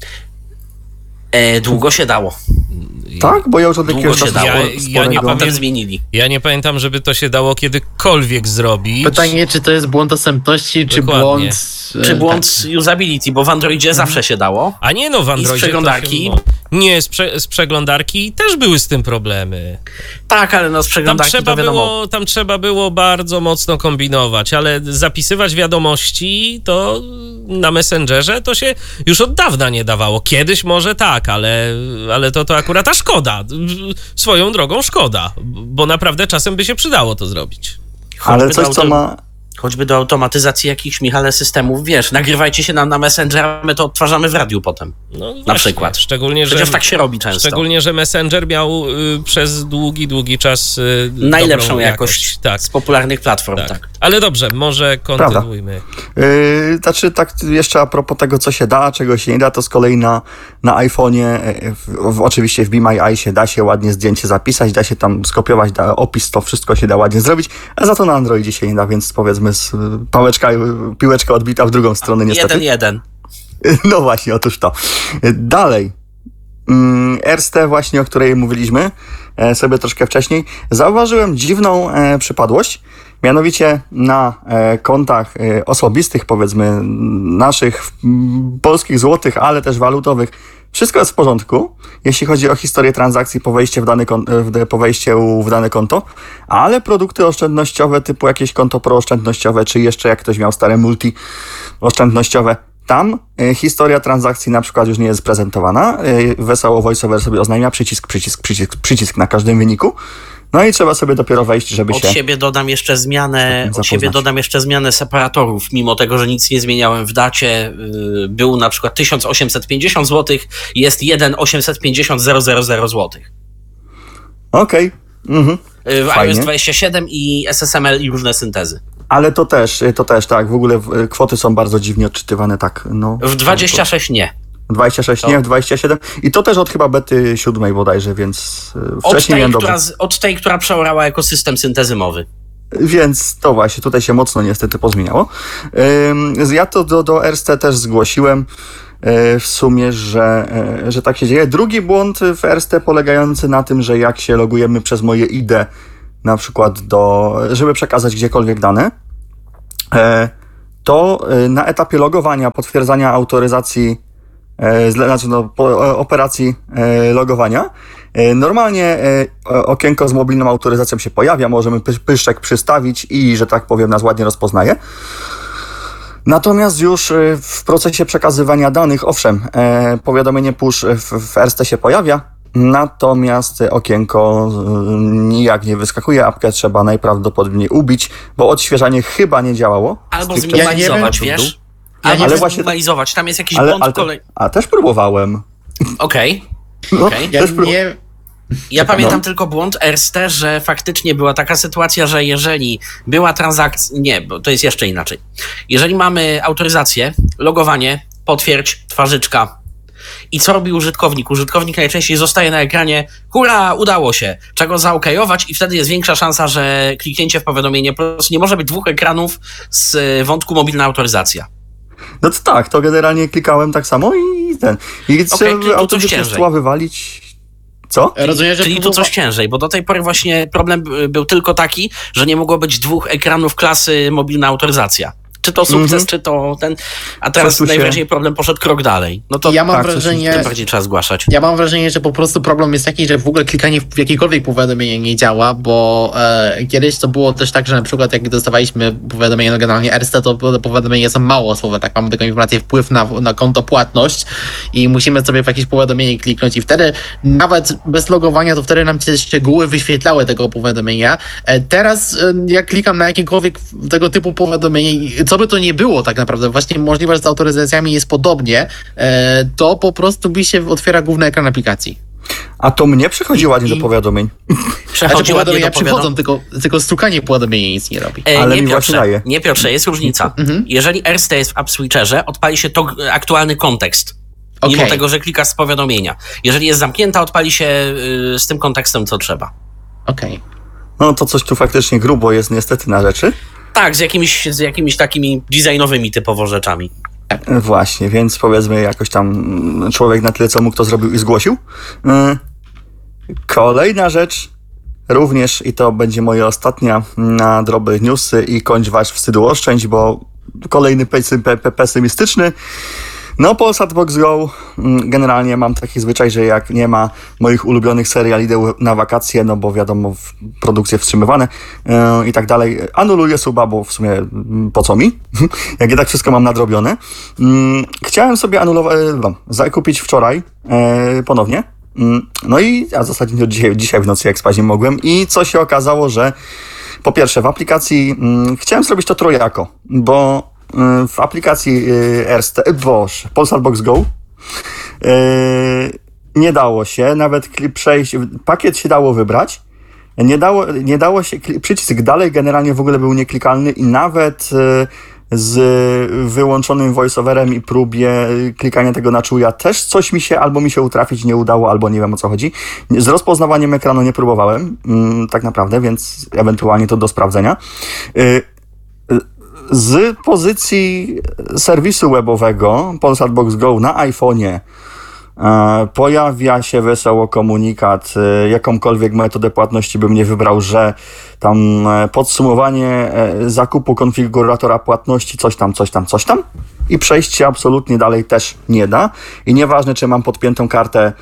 [SPEAKER 2] Długo się dało.
[SPEAKER 3] Tak? Bo ja już od jakiegoś czasu
[SPEAKER 1] ja nie
[SPEAKER 2] potem zmienili.
[SPEAKER 1] Ja nie pamiętam, żeby to się dało kiedykolwiek zrobić.
[SPEAKER 4] Pytanie, czy to jest błąd dostępności,
[SPEAKER 1] Dokładnie.
[SPEAKER 4] czy błąd
[SPEAKER 2] usability, bo w Androidzie zawsze się dało.
[SPEAKER 1] A nie, no w Androidzie
[SPEAKER 2] z przeglądarki.
[SPEAKER 1] Z przeglądarki też były z tym problemy.
[SPEAKER 2] Tak, ale no z przeglądarki to wiadomo.
[SPEAKER 1] Tam trzeba było bardzo mocno kombinować, ale zapisywać wiadomości to na Messengerze to się już od dawna nie dawało. Kiedyś może tak, ale to akurat szkoda. Swoją drogą szkoda, bo naprawdę czasem by się przydało to zrobić.
[SPEAKER 3] Ale coś, co ma...
[SPEAKER 2] Choćby do automatyzacji jakichś, Michale, systemów, wiesz, nagrywajcie się nam na Messengera, my to odtwarzamy w radiu potem,
[SPEAKER 1] no właśnie,
[SPEAKER 2] na przykład.
[SPEAKER 1] Przecież
[SPEAKER 2] tak się robi często.
[SPEAKER 1] Szczególnie, że Messenger miał przez długi czas
[SPEAKER 2] najlepszą jakość z popularnych platform. Tak.
[SPEAKER 1] Ale dobrze, może kontynuujmy.
[SPEAKER 3] Znaczy tak jeszcze a propos tego, co się da, a czego się nie da, to z kolei na iPhone'ie, oczywiście w Be My Eye da się ładnie zdjęcie zapisać, da się tam skopiować, opis, to wszystko się da ładnie zrobić, a za to na Androidzie się nie da, więc powiedzmy piłeczka odbita w drugą stronę niestety.
[SPEAKER 2] 1-1.
[SPEAKER 3] No właśnie, otóż to. Dalej. RST właśnie, o której mówiliśmy sobie troszkę wcześniej. Zauważyłem dziwną przypadłość. Mianowicie na kontach osobistych, powiedzmy naszych polskich złotych, ale też walutowych, wszystko jest w porządku, jeśli chodzi o historię transakcji po wejściu w dane konto, ale produkty oszczędnościowe typu jakieś konto prooszczędnościowe, czy jeszcze jak ktoś miał stare multi oszczędnościowe, tam historia transakcji na przykład już nie jest prezentowana. Wesoło VoiceOver sobie oznajmia przycisk na każdym wyniku. No i trzeba sobie dopiero wejść, żeby
[SPEAKER 2] Od siebie dodam jeszcze zmianę separatorów, mimo tego, że nic nie zmieniałem w dacie. Był na przykład 1850 zł, jest 1,850 000 zł.
[SPEAKER 3] Okej.
[SPEAKER 2] W iOS 27 i SSML i różne syntezy.
[SPEAKER 3] Ale to też tak, w ogóle kwoty są bardzo dziwnie odczytywane, tak. No,
[SPEAKER 2] w 26 nie.
[SPEAKER 3] 26, nie, 27 i to też od chyba bety 7 bodajże, więc wcześniej miałem dobrze.
[SPEAKER 2] Od tej, która przeorała ekosystem syntezy mowy.
[SPEAKER 3] Więc to właśnie, tutaj się mocno niestety pozmieniało. Ja to do RST też zgłosiłem w sumie, że tak się dzieje. Drugi błąd w RST polegający na tym, że jak się logujemy przez moje ID, na przykład żeby przekazać gdziekolwiek dane, to na etapie logowania, potwierdzania autoryzacji, znaczy operacji logowania, normalnie okienko z mobilną autoryzacją się pojawia, możemy pyszczek przystawić i, że tak powiem, nas ładnie rozpoznaje. Natomiast już w procesie przekazywania danych, owszem, powiadomienie push w RST się pojawia, natomiast okienko nijak nie wyskakuje, apkę trzeba najprawdopodobniej ubić, bo odświeżanie chyba nie działało.
[SPEAKER 2] Albo zminimalizować, wiesz? Albo zminimalizować, tam jest jakiś błąd kolejny.
[SPEAKER 3] A też próbowałem.
[SPEAKER 2] Okej. Ja pamiętam tylko błąd RST, że faktycznie była taka sytuacja, że jeżeli była transakcja... Nie, bo to jest jeszcze inaczej. Jeżeli mamy autoryzację, logowanie, potwierdź, twarzyczka i co robi użytkownik? Użytkownik najczęściej zostaje na ekranie, hurra, udało się, czego zaokajować i wtedy jest większa szansa, że kliknięcie w powiadomienie, po prostu nie może być 2 ekranów z wątku mobilna autoryzacja.
[SPEAKER 3] No to tak, to generalnie klikałem tak samo i trzeba autoryzację z tła wywalić. Co?
[SPEAKER 4] Rozumiem, że
[SPEAKER 2] czyli tu coś ciężej, bo do tej pory właśnie problem był tylko taki, że nie mogło być 2 ekranów klasy mobilna autoryzacja. Czy to sukces, czy to ten... A teraz najwyraźniej problem poszedł krok dalej. No to
[SPEAKER 4] ja mam wrażenie,
[SPEAKER 2] tym bardziej trzeba zgłaszać.
[SPEAKER 4] Ja mam wrażenie, że po prostu problem jest taki, że w ogóle klikanie w jakiekolwiek powiadomienie nie działa, bo kiedyś to było też tak, że na przykład jak dostawaliśmy powiadomienie, no generalnie RST, to powiadomienia są mało słowe, tak mamy taką informację, wpływ na konto płatność i musimy sobie w jakieś powiadomienie kliknąć i wtedy nawet bez logowania, to wtedy nam te szczegóły wyświetlały tego powiadomienia. Teraz jak klikam na jakiekolwiek tego typu powiadomienie, co by to nie było tak naprawdę, właśnie możliwe, że z autoryzacjami jest podobnie, to po prostu mi się otwiera główny ekran aplikacji.
[SPEAKER 3] A to mnie przychodzi ładnie do powiadomień.
[SPEAKER 4] Znaczy powiadomienia przychodzą, tylko stukanie powiadomienia nic nie robi.
[SPEAKER 3] Ale mi właśnie daje.
[SPEAKER 2] Nie, Piotrze, jest różnica. Jeżeli RST jest w App Switcherze, odpali się to aktualny kontekst. Mimo tego, że klikasz z powiadomienia. Jeżeli jest zamknięta, odpali się z tym kontekstem, co trzeba.
[SPEAKER 4] Okej.
[SPEAKER 3] No to coś tu faktycznie grubo jest niestety na rzeczy.
[SPEAKER 2] Tak, z jakimiś takimi designowymi typowo rzeczami.
[SPEAKER 3] Właśnie, więc powiedzmy jakoś tam człowiek na tyle, co mógł, to zrobił i zgłosił. Kolejna rzecz, również i to będzie moja ostatnia na drobne newsy i kończ wasz wstydu oszczędź, bo kolejny pesymistyczny. No, Polsat Box Go, generalnie mam taki zwyczaj, że jak nie ma moich ulubionych seriali, idę na wakacje, no bo wiadomo, produkcje wstrzymywane i tak dalej. Anuluję suba, bo w sumie po co mi? Jak ja tak wszystko mam nadrobione. Chciałem sobie zakupić wczoraj ponownie. No i ja zasadniczo dzisiaj w nocy jak spać nie mogłem i co się okazało, że po pierwsze w aplikacji chciałem zrobić to trojako, bo w aplikacji Polsat Box Go nie dało się nawet przejść, pakiet się dało wybrać, nie dało się, przycisk dalej generalnie w ogóle był nieklikalny i nawet z wyłączonym voiceoverem i próbie klikania tego na czuja też coś mi się albo mi się utrafić nie udało, albo nie wiem o co chodzi. Z rozpoznawaniem ekranu nie próbowałem tak naprawdę, więc ewentualnie to do sprawdzenia. Z pozycji serwisu webowego Polsat Box Go na iPhone'ie pojawia się wesoło komunikat, jakąkolwiek metodę płatności bym nie wybrał, że tam podsumowanie zakupu konfiguratora płatności, coś tam i przejść się absolutnie dalej też nie da i nieważne, czy mam podpiętą kartę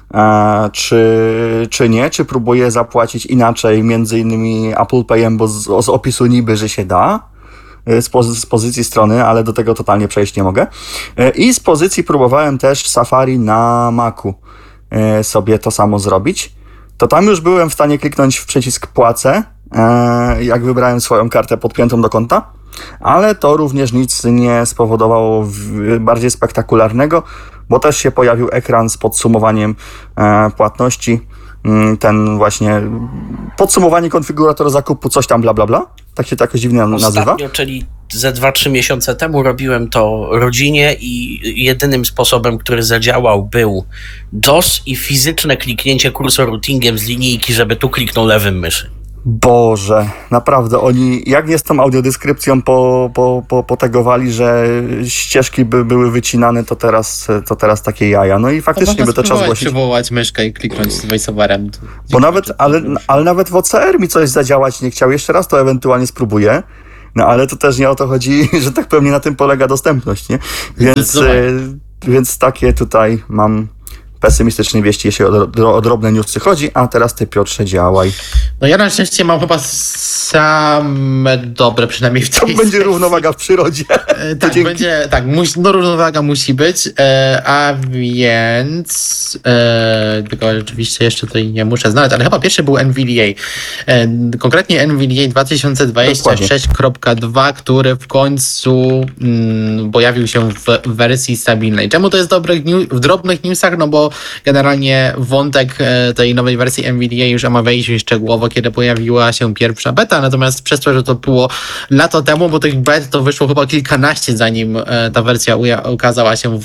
[SPEAKER 3] czy nie, czy próbuję zapłacić inaczej, między innymi Apple Payem, bo z opisu niby, że się da, z pozycji strony, ale do tego totalnie przejść nie mogę. I z pozycji próbowałem też Safari na Macu sobie to samo zrobić. To tam już byłem w stanie kliknąć w przycisk płacę, jak wybrałem swoją kartę podpiętą do konta, ale to również nic nie spowodowało bardziej spektakularnego, bo też się pojawił ekran z podsumowaniem płatności, ten właśnie podsumowanie konfiguratora zakupu, coś tam bla bla bla, tak się to jakoś dziwnie nazywa.
[SPEAKER 2] Ostatnio, czyli ze 2-3 miesiące temu robiłem to rodzinie i jedynym sposobem, który zadziałał, był DOS i fizyczne kliknięcie kursoru routingiem z linijki, żeby tu kliknął lewym myszy.
[SPEAKER 3] Boże, naprawdę, oni jak nie z tą audiodeskrypcją potegowali, że ścieżki były wycinane, to teraz takie jaja. No i faktycznie by to trzeba zgłosić.
[SPEAKER 4] Przywołać myszkę i kliknąć z voiceoverem.
[SPEAKER 3] Bo ale nawet w OCR mi coś zadziałać nie chciał. Jeszcze raz to ewentualnie spróbuję. No ale to też nie o to chodzi, że tak pewnie na tym polega dostępność, nie? Więc takie tutaj mam pesymistyczne wieści, jeśli o drobne newsy chodzi, a teraz ty, Piotrze, działaj.
[SPEAKER 4] No ja na szczęście mam chyba same dobre, przynajmniej w tej
[SPEAKER 3] To będzie równowaga w przyrodzie.
[SPEAKER 4] Równowaga musi być, a więc tylko rzeczywiście jeszcze tutaj nie muszę znaleźć, ale chyba pierwszy był NVDA. Konkretnie NVDA 2026.2, który w końcu pojawił się w wersji stabilnej. Czemu to jest w drobnych newsach? No bo generalnie wątek tej nowej wersji NVDA już omawialiśmy szczegółowo, kiedy pojawiła się pierwsza beta, natomiast przez to, że to było lato temu, bo tych bet to wyszło chyba kilkanaście, zanim ta wersja ukazała się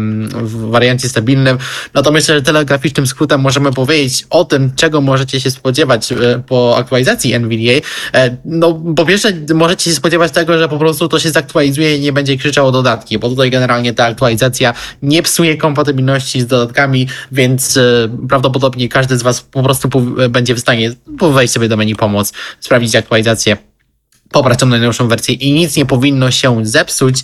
[SPEAKER 4] w wariancie stabilnym, no to myślę, że telegraficznym skrótem możemy powiedzieć o tym, czego możecie się spodziewać po aktualizacji NVDA. No po pierwsze możecie się spodziewać tego, że po prostu to się zaktualizuje i nie będzie krzyczało dodatki, bo tutaj generalnie ta aktualizacja nie psuje kompatybilności z dodatkami, więc prawdopodobnie każdy z was po prostu będzie w stanie wejść sobie do menu pomoc, sprawdzić aktualizację, pobrać tą najnowszą wersję i nic nie powinno się zepsuć,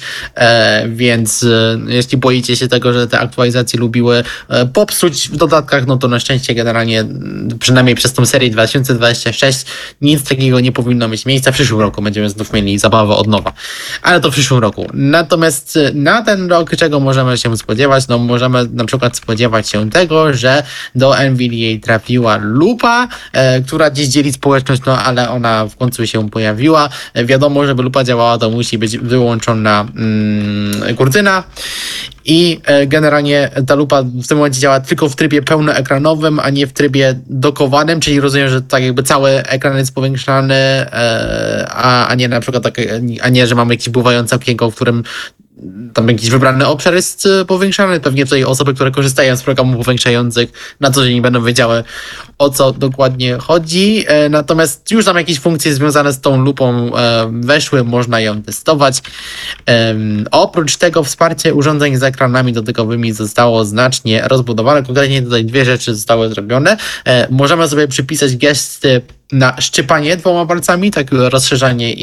[SPEAKER 4] więc jeśli boicie się tego, że te aktualizacje lubiły popsuć w dodatkach, no to na szczęście generalnie, przynajmniej przez tą serię 2026, nic takiego nie powinno mieć miejsca. W przyszłym roku będziemy znów mieli zabawę od nowa, ale to w przyszłym roku. Natomiast na ten rok czego możemy się spodziewać? No możemy na przykład spodziewać się tego, że do NVDA trafiła lupa, która gdzieś dzieli społeczność, no ale ona w końcu się pojawiła. Wiadomo, żeby lupa działała, to musi być wyłączona kurtyna i generalnie ta lupa w tym momencie działa tylko w trybie pełnoekranowym, a nie w trybie dokowanym, czyli rozumiem, że tak jakby cały ekran jest powiększany, a nie na przykład a nie, że mamy jakieś pływające okienko, w którym tam jakiś wybrany obszar jest powiększany. Pewnie tutaj osoby, które korzystają z programów powiększających na co dzień będą wiedziały, o co dokładnie chodzi. Natomiast już tam jakieś funkcje związane z tą lupą weszły, można ją testować. Oprócz tego wsparcie urządzeń z ekranami dotykowymi zostało znacznie rozbudowane. Konkretnie tutaj dwie rzeczy zostały zrobione. Możemy sobie przypisać gesty na szczypanie 2 palcami, tak rozszerzanie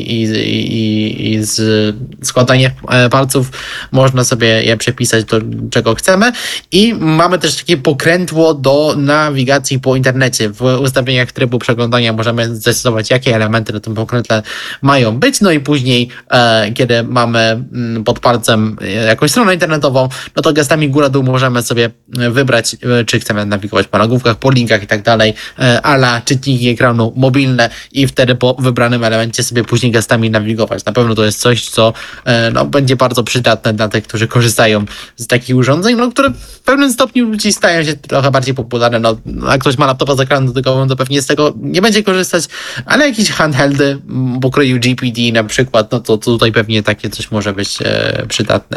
[SPEAKER 4] i składanie palców. Można sobie je przepisać do czego chcemy. I mamy też takie pokrętło do nawigacji po internecie. W ustawieniach trybu przeglądania możemy zdecydować, jakie elementy na tym pokrętle mają być. No i później, kiedy mamy pod palcem jakąś stronę internetową, no to gestami góra-dół możemy sobie wybrać, czy chcemy nawigować po nagłówkach, po linkach i tak dalej, a la czytniki ekranu mobilne i wtedy po wybranym elemencie sobie później gestami nawigować. Na pewno to jest coś, co będzie bardzo przydatne dla tych, którzy korzystają z takich urządzeń, które w pewnym stopniu dziś stają się trochę bardziej popularne. Jak ktoś ma laptopa z ekranem dotykowym, to pewnie z tego nie będzie korzystać, ale jakieś handheldy pokroju GPD na przykład, no to tutaj pewnie takie coś może być przydatne.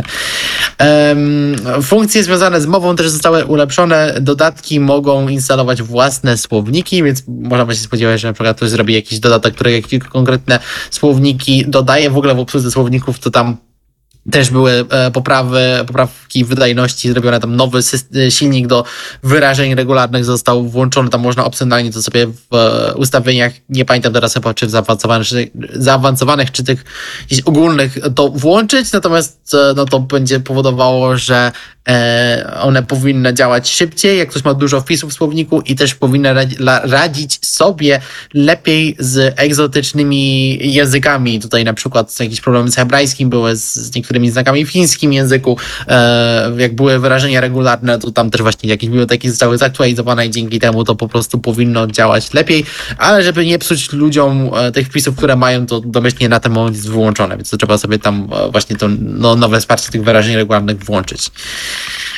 [SPEAKER 4] Funkcje związane z mową też zostały ulepszone. Dodatki mogą instalować własne słowniki, więc możemy się spodziewać, że na przykład ktoś zrobi jakiś dodatek, który jakieś konkretne słowniki dodaje. W ogóle w obsłudze słowników to tam też były poprawki wydajności, zrobione tam nowy silnik do wyrażeń regularnych został włączony, tam można opcjonalnie to sobie w ustawieniach, nie pamiętam teraz chyba czy w zaawansowanych, czy tych gdzieś ogólnych to włączyć, natomiast to będzie powodowało, że one powinny działać szybciej, jak ktoś ma dużo wpisów w słowniku i też powinny radzić sobie lepiej z egzotycznymi językami. Tutaj na przykład jakieś problemy z hebrajskim były, z niektórymi znakami w chińskim języku. Jak były wyrażenia regularne, to tam też właśnie jakieś biblioteki zostały zaktualizowane i dzięki temu to po prostu powinno działać lepiej, ale żeby nie psuć ludziom tych wpisów, które mają, to domyślnie na ten moment jest wyłączone, więc to trzeba sobie tam właśnie to nowe wsparcie tych wyrażeń regularnych włączyć.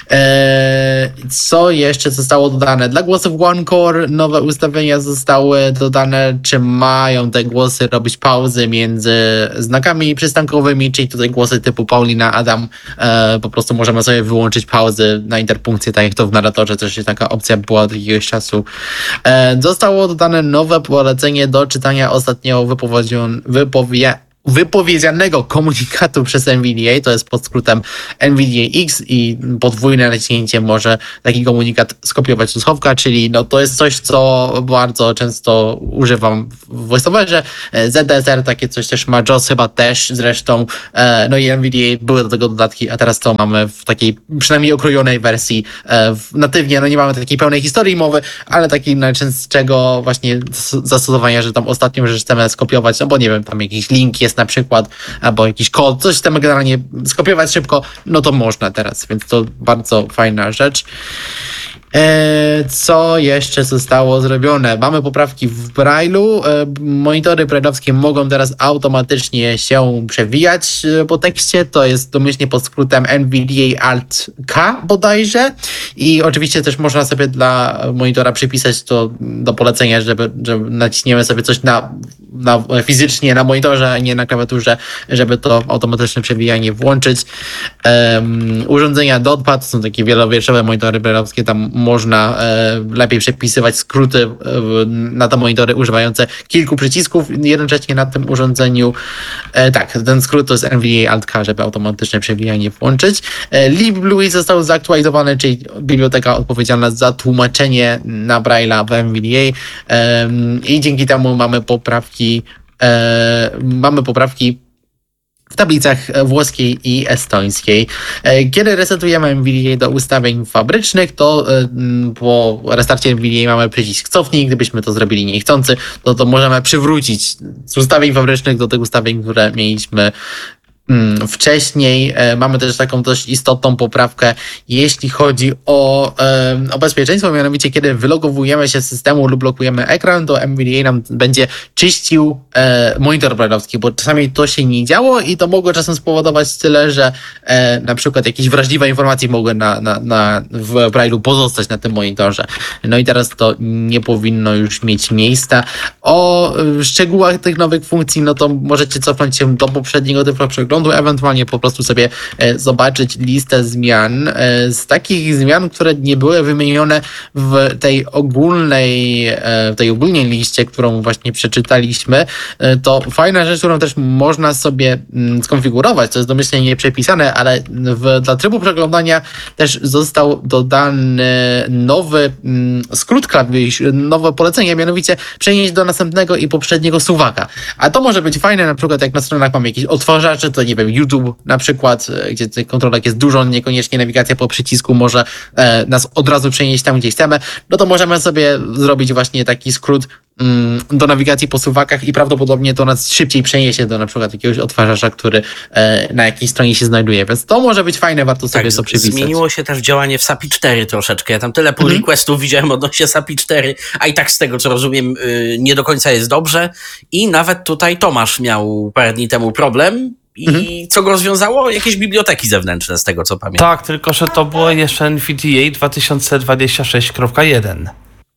[SPEAKER 4] Co jeszcze zostało dodane? Dla głosów OneCore nowe ustawienia zostały dodane, czy mają te głosy robić pauzy między znakami przystankowymi, czyli tutaj głosy typu Paulina, Adam, po prostu możemy sobie wyłączyć pauzy na interpunkcję, tak jak to w narratorze też taka opcja była od jakiegoś czasu. Zostało dodane nowe polecenie do czytania ostatnio wypowiedzianego komunikatu przez NVDA, to jest pod skrótem NVDA X i podwójne naciśnięcie może taki komunikat skopiować do schowka, czyli no to jest coś, co bardzo często używam w VoiceOverze. ZDSR takie coś też ma, JAWS chyba też zresztą, no i NVDA były do tego dodatki, a teraz to mamy w takiej przynajmniej okrojonej wersji natywnie, no nie mamy takiej pełnej historii mowy, ale takiej najczęstszego właśnie zastosowania, że tam ostatnią rzecz chcemy skopiować, no bo nie wiem, tam jakiś link jest na przykład, albo jakiś kod, coś chcemy generalnie skopiować szybko, no to można teraz, więc to bardzo fajna rzecz. Co jeszcze zostało zrobione? Mamy poprawki w Braille'u. Monitory braille'owskie mogą teraz automatycznie się przewijać po tekście. To jest domyślnie pod skrótem NVDA Alt-K bodajże. I oczywiście też można sobie dla monitora przypisać to do polecenia, że naciśniemy sobie coś fizycznie na monitorze, a nie na klawiaturze, żeby to automatyczne przewijanie włączyć. Urządzenia DotPad to są takie wielowierszowe monitory braille'owskie, tam można lepiej przepisywać skróty na te monitory używające kilku przycisków jednocześnie na tym urządzeniu. Tak, ten skrót to jest NVDA Alt-K, żeby automatyczne przewijanie włączyć. LibLouis został zaktualizowany, czyli biblioteka odpowiedzialna za tłumaczenie na Braille'a w NVDA i dzięki temu mamy poprawki w tablicach włoskiej i estońskiej. Kiedy resetujemy NVDA do ustawień fabrycznych, to po restarcie NVDA mamy przycisk cofnij. Gdybyśmy to zrobili niechcący, to możemy przywrócić z ustawień fabrycznych do tych ustawień, które mieliśmy wcześniej. Mamy też taką dość istotną poprawkę, jeśli chodzi o bezpieczeństwo, mianowicie kiedy wylogowujemy się z systemu lub blokujemy ekran, to NVDA nam będzie czyścił monitor braille'owski, bo czasami to się nie działo i to mogło czasem spowodować tyle, że na przykład jakieś wrażliwe informacje mogły w Braille'u pozostać na tym monitorze. No i teraz to nie powinno już mieć miejsca. O szczegółach tych nowych funkcji, no to możecie cofnąć się do poprzedniego typu przeglądu, ewentualnie po prostu sobie zobaczyć listę zmian. Z takich zmian, które nie były wymienione w tej ogólnej liście, którą właśnie przeczytaliśmy, to fajna rzecz, którą też można sobie skonfigurować, to jest domyślnie nieprzepisane, ale dla trybu przeglądania też został dodany nowy skrót klawisz, nowe polecenie, mianowicie przenieść do następnego i poprzedniego suwaka. A to może być fajne, na przykład jak na stronach mamy jakieś odtwarzacze, to nie wiem, YouTube na przykład, gdzie tych kontrolek jest dużo, niekoniecznie nawigacja po przycisku może nas od razu przenieść tam, gdzie chcemy, no to możemy sobie zrobić właśnie taki skrót do nawigacji po suwakach i prawdopodobnie to nas szybciej przeniesie do na przykład jakiegoś odtwarzacza, który na jakiejś stronie się znajduje, więc to może być fajne, warto sobie to przypisać.
[SPEAKER 2] Zmieniło się też działanie w SAPI 4 troszeczkę, ja tam tyle pull requestów widziałem odnośnie SAPI 4, a i tak z tego co rozumiem nie do końca jest dobrze i nawet tutaj Tomasz miał parę dni temu problem. I co go rozwiązało? Jakieś biblioteki zewnętrzne, z tego co pamiętam.
[SPEAKER 5] Tak, tylko że to było jeszcze NVDA 2026.1.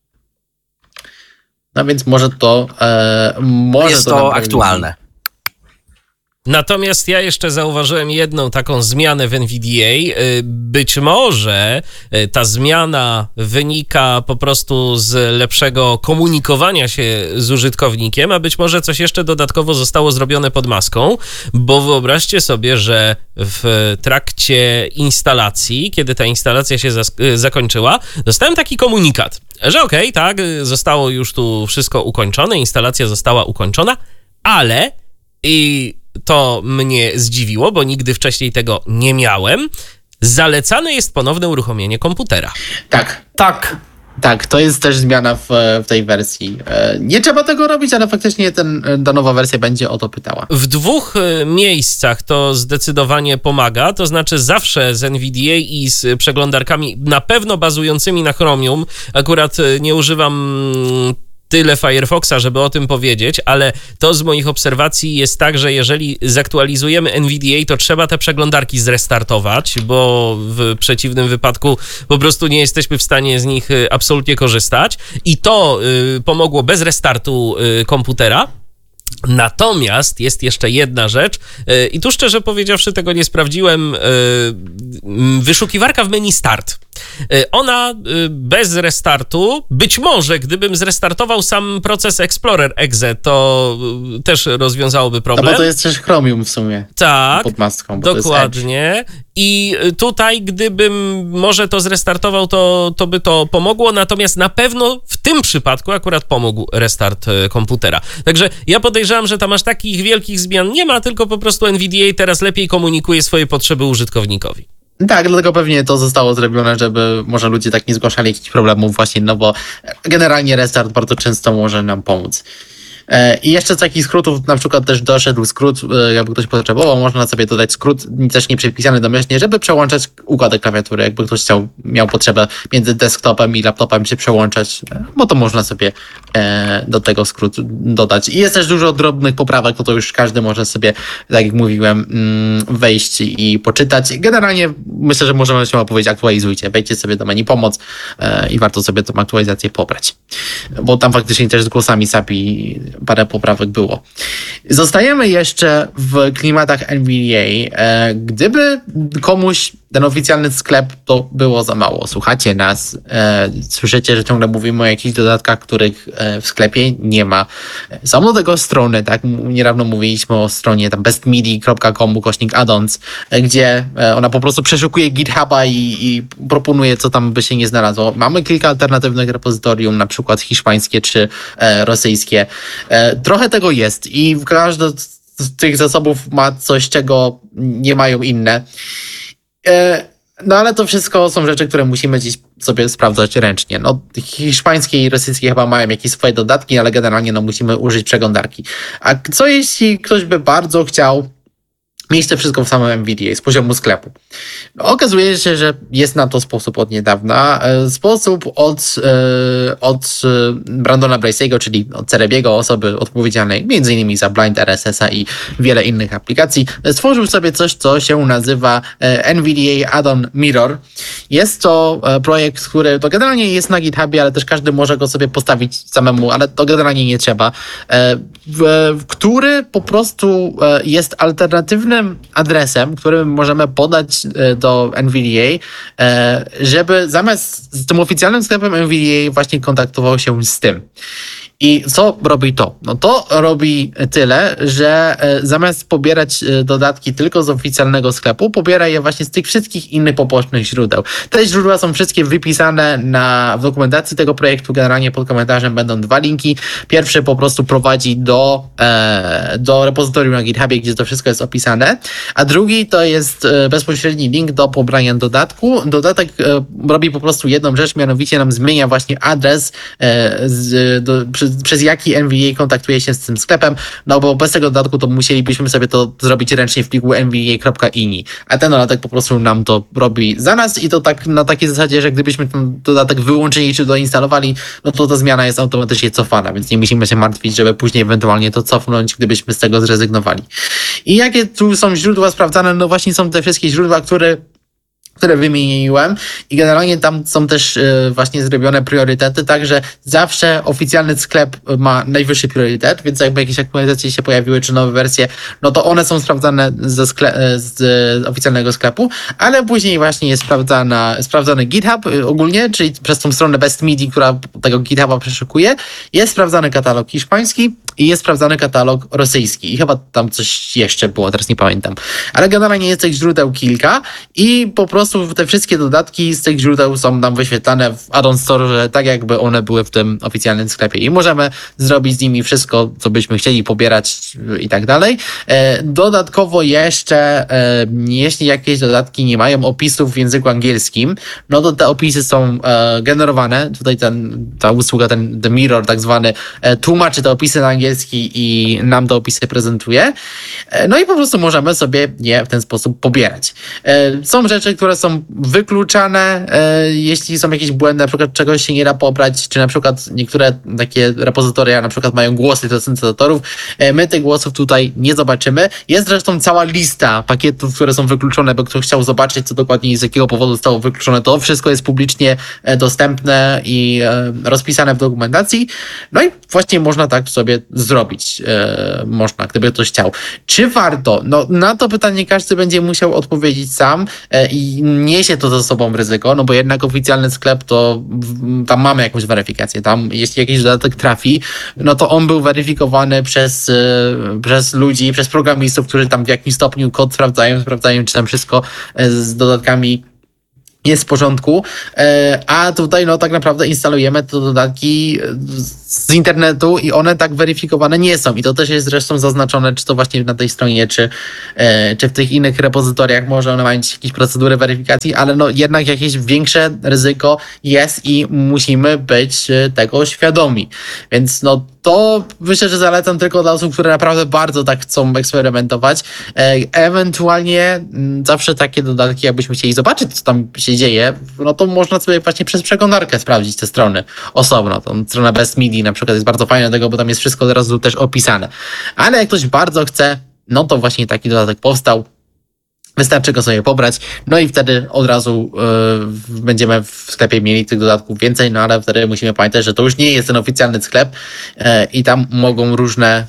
[SPEAKER 4] No więc może to...
[SPEAKER 2] jest to aktualne.
[SPEAKER 1] Natomiast ja jeszcze zauważyłem jedną taką zmianę w NVDA. Być może ta zmiana wynika po prostu z lepszego komunikowania się z użytkownikiem, a być może coś jeszcze dodatkowo zostało zrobione pod maską, bo wyobraźcie sobie, że w trakcie instalacji, kiedy ta instalacja się zakończyła, dostałem taki komunikat, że okej, tak, zostało już tu wszystko ukończone, instalacja została ukończona, ale to mnie zdziwiło, bo nigdy wcześniej tego nie miałem. Zalecane jest ponowne uruchomienie komputera.
[SPEAKER 4] Tak, to jest też zmiana w tej wersji. Nie trzeba tego robić, ale faktycznie ta nowa wersja będzie o to pytała.
[SPEAKER 1] W dwóch miejscach to zdecydowanie pomaga, to znaczy zawsze z NVDA i z przeglądarkami na pewno bazującymi na Chromium. Akurat nie używam tyle Firefoxa, żeby o tym powiedzieć, ale to z moich obserwacji jest tak, że jeżeli zaktualizujemy NVDA, to trzeba te przeglądarki zrestartować, bo w przeciwnym wypadku po prostu nie jesteśmy w stanie z nich absolutnie korzystać i to pomogło bez restartu komputera. Natomiast jest jeszcze jedna rzecz i tu szczerze powiedziawszy tego nie sprawdziłem, wyszukiwarka w menu Start. Ona bez restartu, być może gdybym zrestartował sam proces Explorer .exe, to też rozwiązałoby problem.
[SPEAKER 4] No bo to jest też Chromium w sumie.
[SPEAKER 1] Tak,
[SPEAKER 4] pod maską,
[SPEAKER 1] dokładnie. I tutaj gdybym może to zrestartował, to by to pomogło, natomiast na pewno w tym przypadku akurat pomógł restart komputera. Także ja podejrzewam, że tam aż takich wielkich zmian nie ma, tylko po prostu NVDA teraz lepiej komunikuje swoje potrzeby użytkownikowi.
[SPEAKER 4] Tak, dlatego pewnie to zostało zrobione, żeby może ludzie tak nie zgłaszali jakichś problemów właśnie, no bo generalnie restart bardzo często może nam pomóc. I jeszcze z takich skrótów, na przykład też doszedł skrót, jakby ktoś potrzebował, można sobie dodać skrót, też nie przepisany domyślnie, żeby przełączać układek klawiatury, jakby ktoś miał potrzebę między desktopem i laptopem się przełączać, bo to można sobie do tego skrót dodać. I jest też dużo drobnych poprawek, to już każdy może sobie, tak jak mówiłem, wejść i poczytać. Generalnie myślę, że możemy się powiedzieć, aktualizujcie, wejdźcie sobie do menu pomoc i warto sobie tą aktualizację pobrać, bo tam faktycznie też z głosami SAPI parę poprawek było. Zostajemy jeszcze w klimatach NVDA. Gdyby komuś ten oficjalny sklep to było za mało, słuchacie nas, słyszycie, że ciągle mówimy o jakichś dodatkach, których w sklepie nie ma. Są do tego strony, tak, niedawno mówiliśmy o stronie tam bestmidi.com/addons, gdzie ona po prostu przeszukuje GitHuba i proponuje, co tam by się nie znalazło. Mamy kilka alternatywnych repozytorium, na przykład hiszpańskie czy rosyjskie. Trochę tego jest i każdy z tych zasobów ma coś, czego nie mają inne. No ale to wszystko są rzeczy, które musimy gdzieś sobie sprawdzać ręcznie. No, hiszpańskie i rosyjskie chyba mają jakieś swoje dodatki, ale generalnie no, musimy użyć przeglądarki. A co jeśli ktoś by bardzo chciał mieć to wszystko w samym NVDA z poziomu sklepu? No, okazuje się, że jest na to sposób od niedawna. Sposób od Brandona Bracey'ego, czyli od Cerebiego, osoby odpowiedzialnej m.in. za Blind RSS-a i wiele innych aplikacji. Stworzył sobie coś, co się nazywa NVDA Add-on Mirror. Jest to projekt, który to generalnie jest na GitHubie, ale też każdy może go sobie postawić samemu, ale to generalnie nie trzeba. Który po prostu jest alternatywnym adresem, którym możemy podać do NVDA, żeby zamiast z tym oficjalnym sklepem NVDA właśnie kontaktował się z tym. I co robi to? No to robi tyle, że zamiast pobierać dodatki tylko z oficjalnego sklepu, pobiera je właśnie z tych wszystkich innych pobocznych źródeł. Te źródła są wszystkie wypisane w dokumentacji tego projektu. Generalnie pod komentarzem będą 2 linki. Pierwszy po prostu prowadzi do repozytorium na GitHubie, gdzie to wszystko jest opisane, a drugi to jest bezpośredni link do pobrania dodatku. Dodatek robi po prostu jedną rzecz, mianowicie nam zmienia właśnie adres przez jaki NVDA kontaktuje się z tym sklepem, no bo bez tego dodatku to musielibyśmy sobie to zrobić ręcznie w pliku nvda.ini, a ten dodatek po prostu nam to robi za nas i to tak na takiej zasadzie, że gdybyśmy ten dodatek wyłączyli czy doinstalowali, no to ta zmiana jest automatycznie cofana, więc nie musimy się martwić, żeby później ewentualnie to cofnąć, gdybyśmy z tego zrezygnowali. I jakie tu są źródła sprawdzane? No właśnie są te wszystkie źródła, które wymieniłem i generalnie tam są też właśnie zrobione priorytety, także zawsze oficjalny sklep ma najwyższy priorytet, więc jakby jakieś aktualizacje się pojawiły, czy nowe wersje, no to one są sprawdzane z oficjalnego sklepu, ale później właśnie jest sprawdzany GitHub ogólnie, czyli przez tą stronę BestMidi, która tego GitHuba przeszukuje, jest sprawdzany katalog hiszpański i jest sprawdzany katalog rosyjski i chyba tam coś jeszcze było, teraz nie pamiętam, ale generalnie jest tych źródeł kilka i po prostu te wszystkie dodatki z tych źródeł są nam wyświetlane w Add-on Store, tak jakby one były w tym oficjalnym sklepie i możemy zrobić z nimi wszystko, co byśmy chcieli pobierać i tak dalej. Dodatkowo jeszcze, jeśli jakieś dodatki nie mają opisów w języku angielskim, no to te opisy są generowane. Tutaj ta usługa, The Mirror tak zwany, tłumaczy te opisy na angielski i nam te opisy prezentuje. No i po prostu możemy sobie je w ten sposób pobierać. Są rzeczy, które które są wykluczane, jeśli są jakieś błędy, na przykład czegoś się nie da pobrać, czy na przykład niektóre takie repozytoria na przykład mają głosy do syntezatorów, my tych głosów tutaj nie zobaczymy. Jest zresztą cała lista pakietów, które są wykluczone, bo ktoś chciał zobaczyć, co dokładnie i z jakiego powodu zostało wykluczone. To wszystko jest publicznie dostępne i rozpisane w dokumentacji. No i właśnie można tak sobie zrobić. Można, gdyby ktoś chciał. Czy warto? No na to pytanie każdy będzie musiał odpowiedzieć sam i niesie to ze sobą ryzyko, no bo jednak oficjalny sklep to tam mamy jakąś weryfikację. Tam jeśli jakiś dodatek trafi, no to on był weryfikowany przez ludzi, przez programistów, którzy tam w jakimś stopniu kod sprawdzają, czy tam wszystko z dodatkami jest w porządku, a tutaj no tak naprawdę instalujemy te dodatki z internetu i one tak weryfikowane nie są i to też jest zresztą zaznaczone, czy to właśnie na tej stronie, czy w tych innych repozytoriach może one mają jakieś procedury weryfikacji, ale no jednak jakieś większe ryzyko jest i musimy być tego świadomi, więc no to myślę, że zalecam tylko dla osób, które naprawdę bardzo tak chcą eksperymentować. Ewentualnie zawsze takie dodatki, jakbyśmy chcieli zobaczyć, co tam się dzieje, no to można sobie właśnie przez przeglądarkę sprawdzić te strony osobno. Tą stronę Best Midi na przykład jest bardzo fajna do tego, bo tam jest wszystko od razu też opisane. Ale jak ktoś bardzo chce, no to właśnie taki dodatek powstał. Wystarczy go sobie pobrać, no i wtedy od razu będziemy w sklepie mieli tych dodatków więcej, no ale wtedy musimy pamiętać, że to już nie jest ten oficjalny sklep i tam mogą różne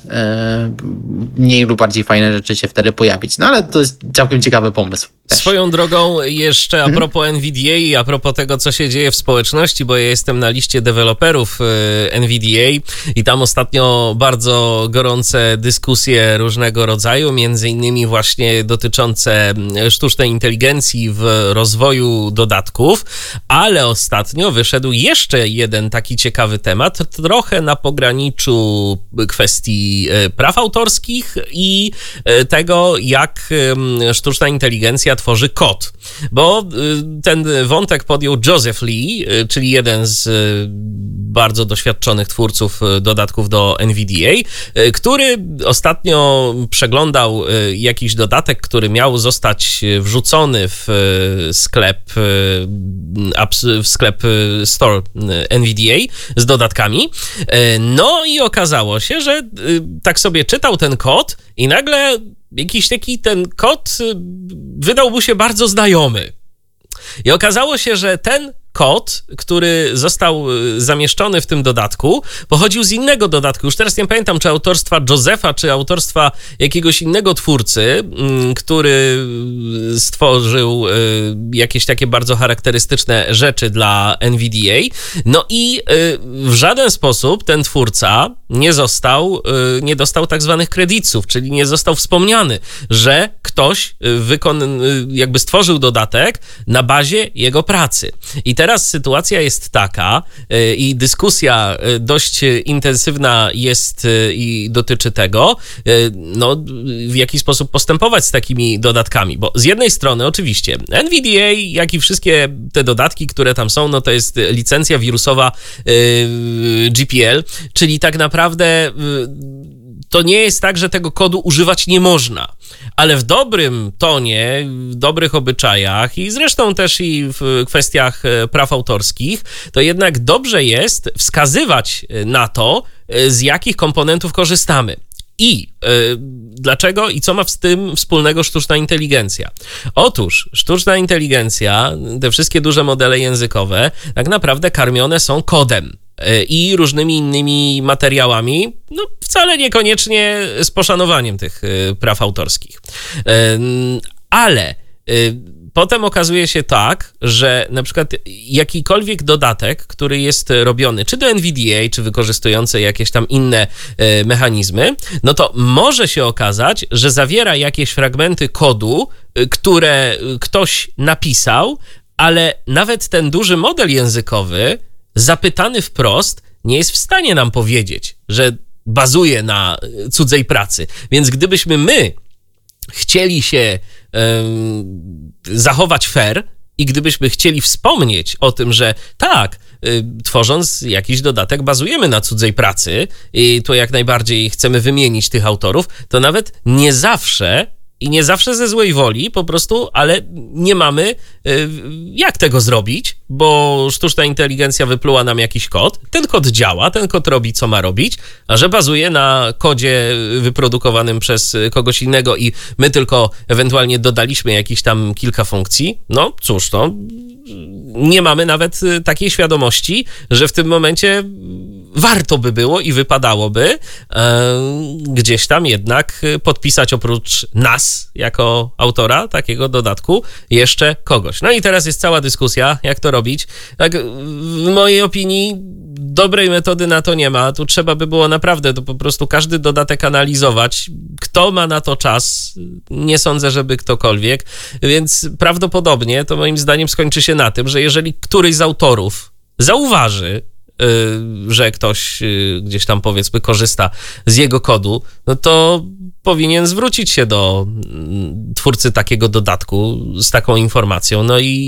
[SPEAKER 4] mniej lub bardziej fajne rzeczy się wtedy pojawić. No ale to jest całkiem ciekawy pomysł. Też.
[SPEAKER 1] Swoją drogą jeszcze a propos NVDA i a propos tego, co się dzieje w społeczności, bo ja jestem na liście deweloperów NVDA i tam ostatnio bardzo gorące dyskusje różnego rodzaju, między innymi właśnie dotyczące sztucznej inteligencji w rozwoju dodatków, ale ostatnio wyszedł jeszcze jeden taki ciekawy temat, trochę na pograniczu kwestii praw autorskich i tego, jak sztuczna inteligencja tworzy kod. Bo ten wątek podjął Joseph Lee, czyli jeden z bardzo doświadczonych twórców dodatków do NVDA, który ostatnio przeglądał jakiś dodatek, który miał zostać wrzucony w sklep Store NVDA z dodatkami. No i okazało się, że tak sobie czytał ten kod i nagle jakiś taki ten kod wydał mu się bardzo znajomy. I okazało się, że ten kod, który został zamieszczony w tym dodatku, pochodził z innego dodatku. Już teraz nie pamiętam, czy autorstwa Josepha, czy autorstwa jakiegoś innego twórcy, który stworzył jakieś takie bardzo charakterystyczne rzeczy dla NVDA. No i w żaden sposób ten twórca nie dostał tak zwanych kredytów, czyli nie został wspomniany, że ktoś jakby stworzył dodatek na bazie jego pracy. I teraz sytuacja jest taka i dyskusja dość intensywna jest i dotyczy tego, no, w jaki sposób postępować z takimi dodatkami, bo z jednej strony oczywiście NVDA, jak i wszystkie te dodatki, które tam są, no to jest licencja wirusowa GPL, czyli tak naprawdę to nie jest tak, że tego kodu używać nie można, ale w dobrym tonie, w dobrych obyczajach i zresztą też i w kwestiach praw autorskich, to jednak dobrze jest wskazywać na to, z jakich komponentów korzystamy. I dlaczego i co ma z tym wspólnego sztuczna inteligencja? Otóż sztuczna inteligencja, te wszystkie duże modele językowe tak naprawdę karmione są kodem i różnymi innymi materiałami, no wcale niekoniecznie z poszanowaniem tych praw autorskich. Ale potem okazuje się tak, że na przykład jakikolwiek dodatek, który jest robiony czy do NVDA, czy wykorzystujący jakieś tam inne mechanizmy, no to może się okazać, że zawiera jakieś fragmenty kodu, które ktoś napisał, ale nawet ten duży model językowy, zapytany wprost, nie jest w stanie nam powiedzieć, że bazuje na cudzej pracy. Więc gdybyśmy my chcieli się zachować fair i gdybyśmy chcieli wspomnieć o tym, że tak, tworząc jakiś dodatek bazujemy na cudzej pracy i tu jak najbardziej chcemy wymienić tych autorów, to nawet nie zawsze i nie zawsze ze złej woli po prostu, ale nie mamy jak tego zrobić, bo sztuczna inteligencja wypluła nam jakiś kod, ten kod działa, ten kod robi co ma robić, a że bazuje na kodzie wyprodukowanym przez kogoś innego i my tylko ewentualnie dodaliśmy jakieś tam kilka funkcji, no cóż, to nie mamy nawet takiej świadomości, że w tym momencie warto by było i wypadałoby gdzieś tam jednak podpisać oprócz nas jako autora takiego dodatku jeszcze kogoś. No i teraz jest cała dyskusja, jak to robić. Tak, w mojej opinii dobrej metody na to nie ma. Tu trzeba by było naprawdę to po prostu każdy dodatek analizować. Kto ma na to czas? Nie sądzę, żeby ktokolwiek. Więc prawdopodobnie to moim zdaniem skończy się na tym, że jeżeli któryś z autorów zauważy, że ktoś gdzieś tam powiedzmy korzysta z jego kodu, no to powinien zwrócić się do twórcy takiego dodatku z taką informacją. No i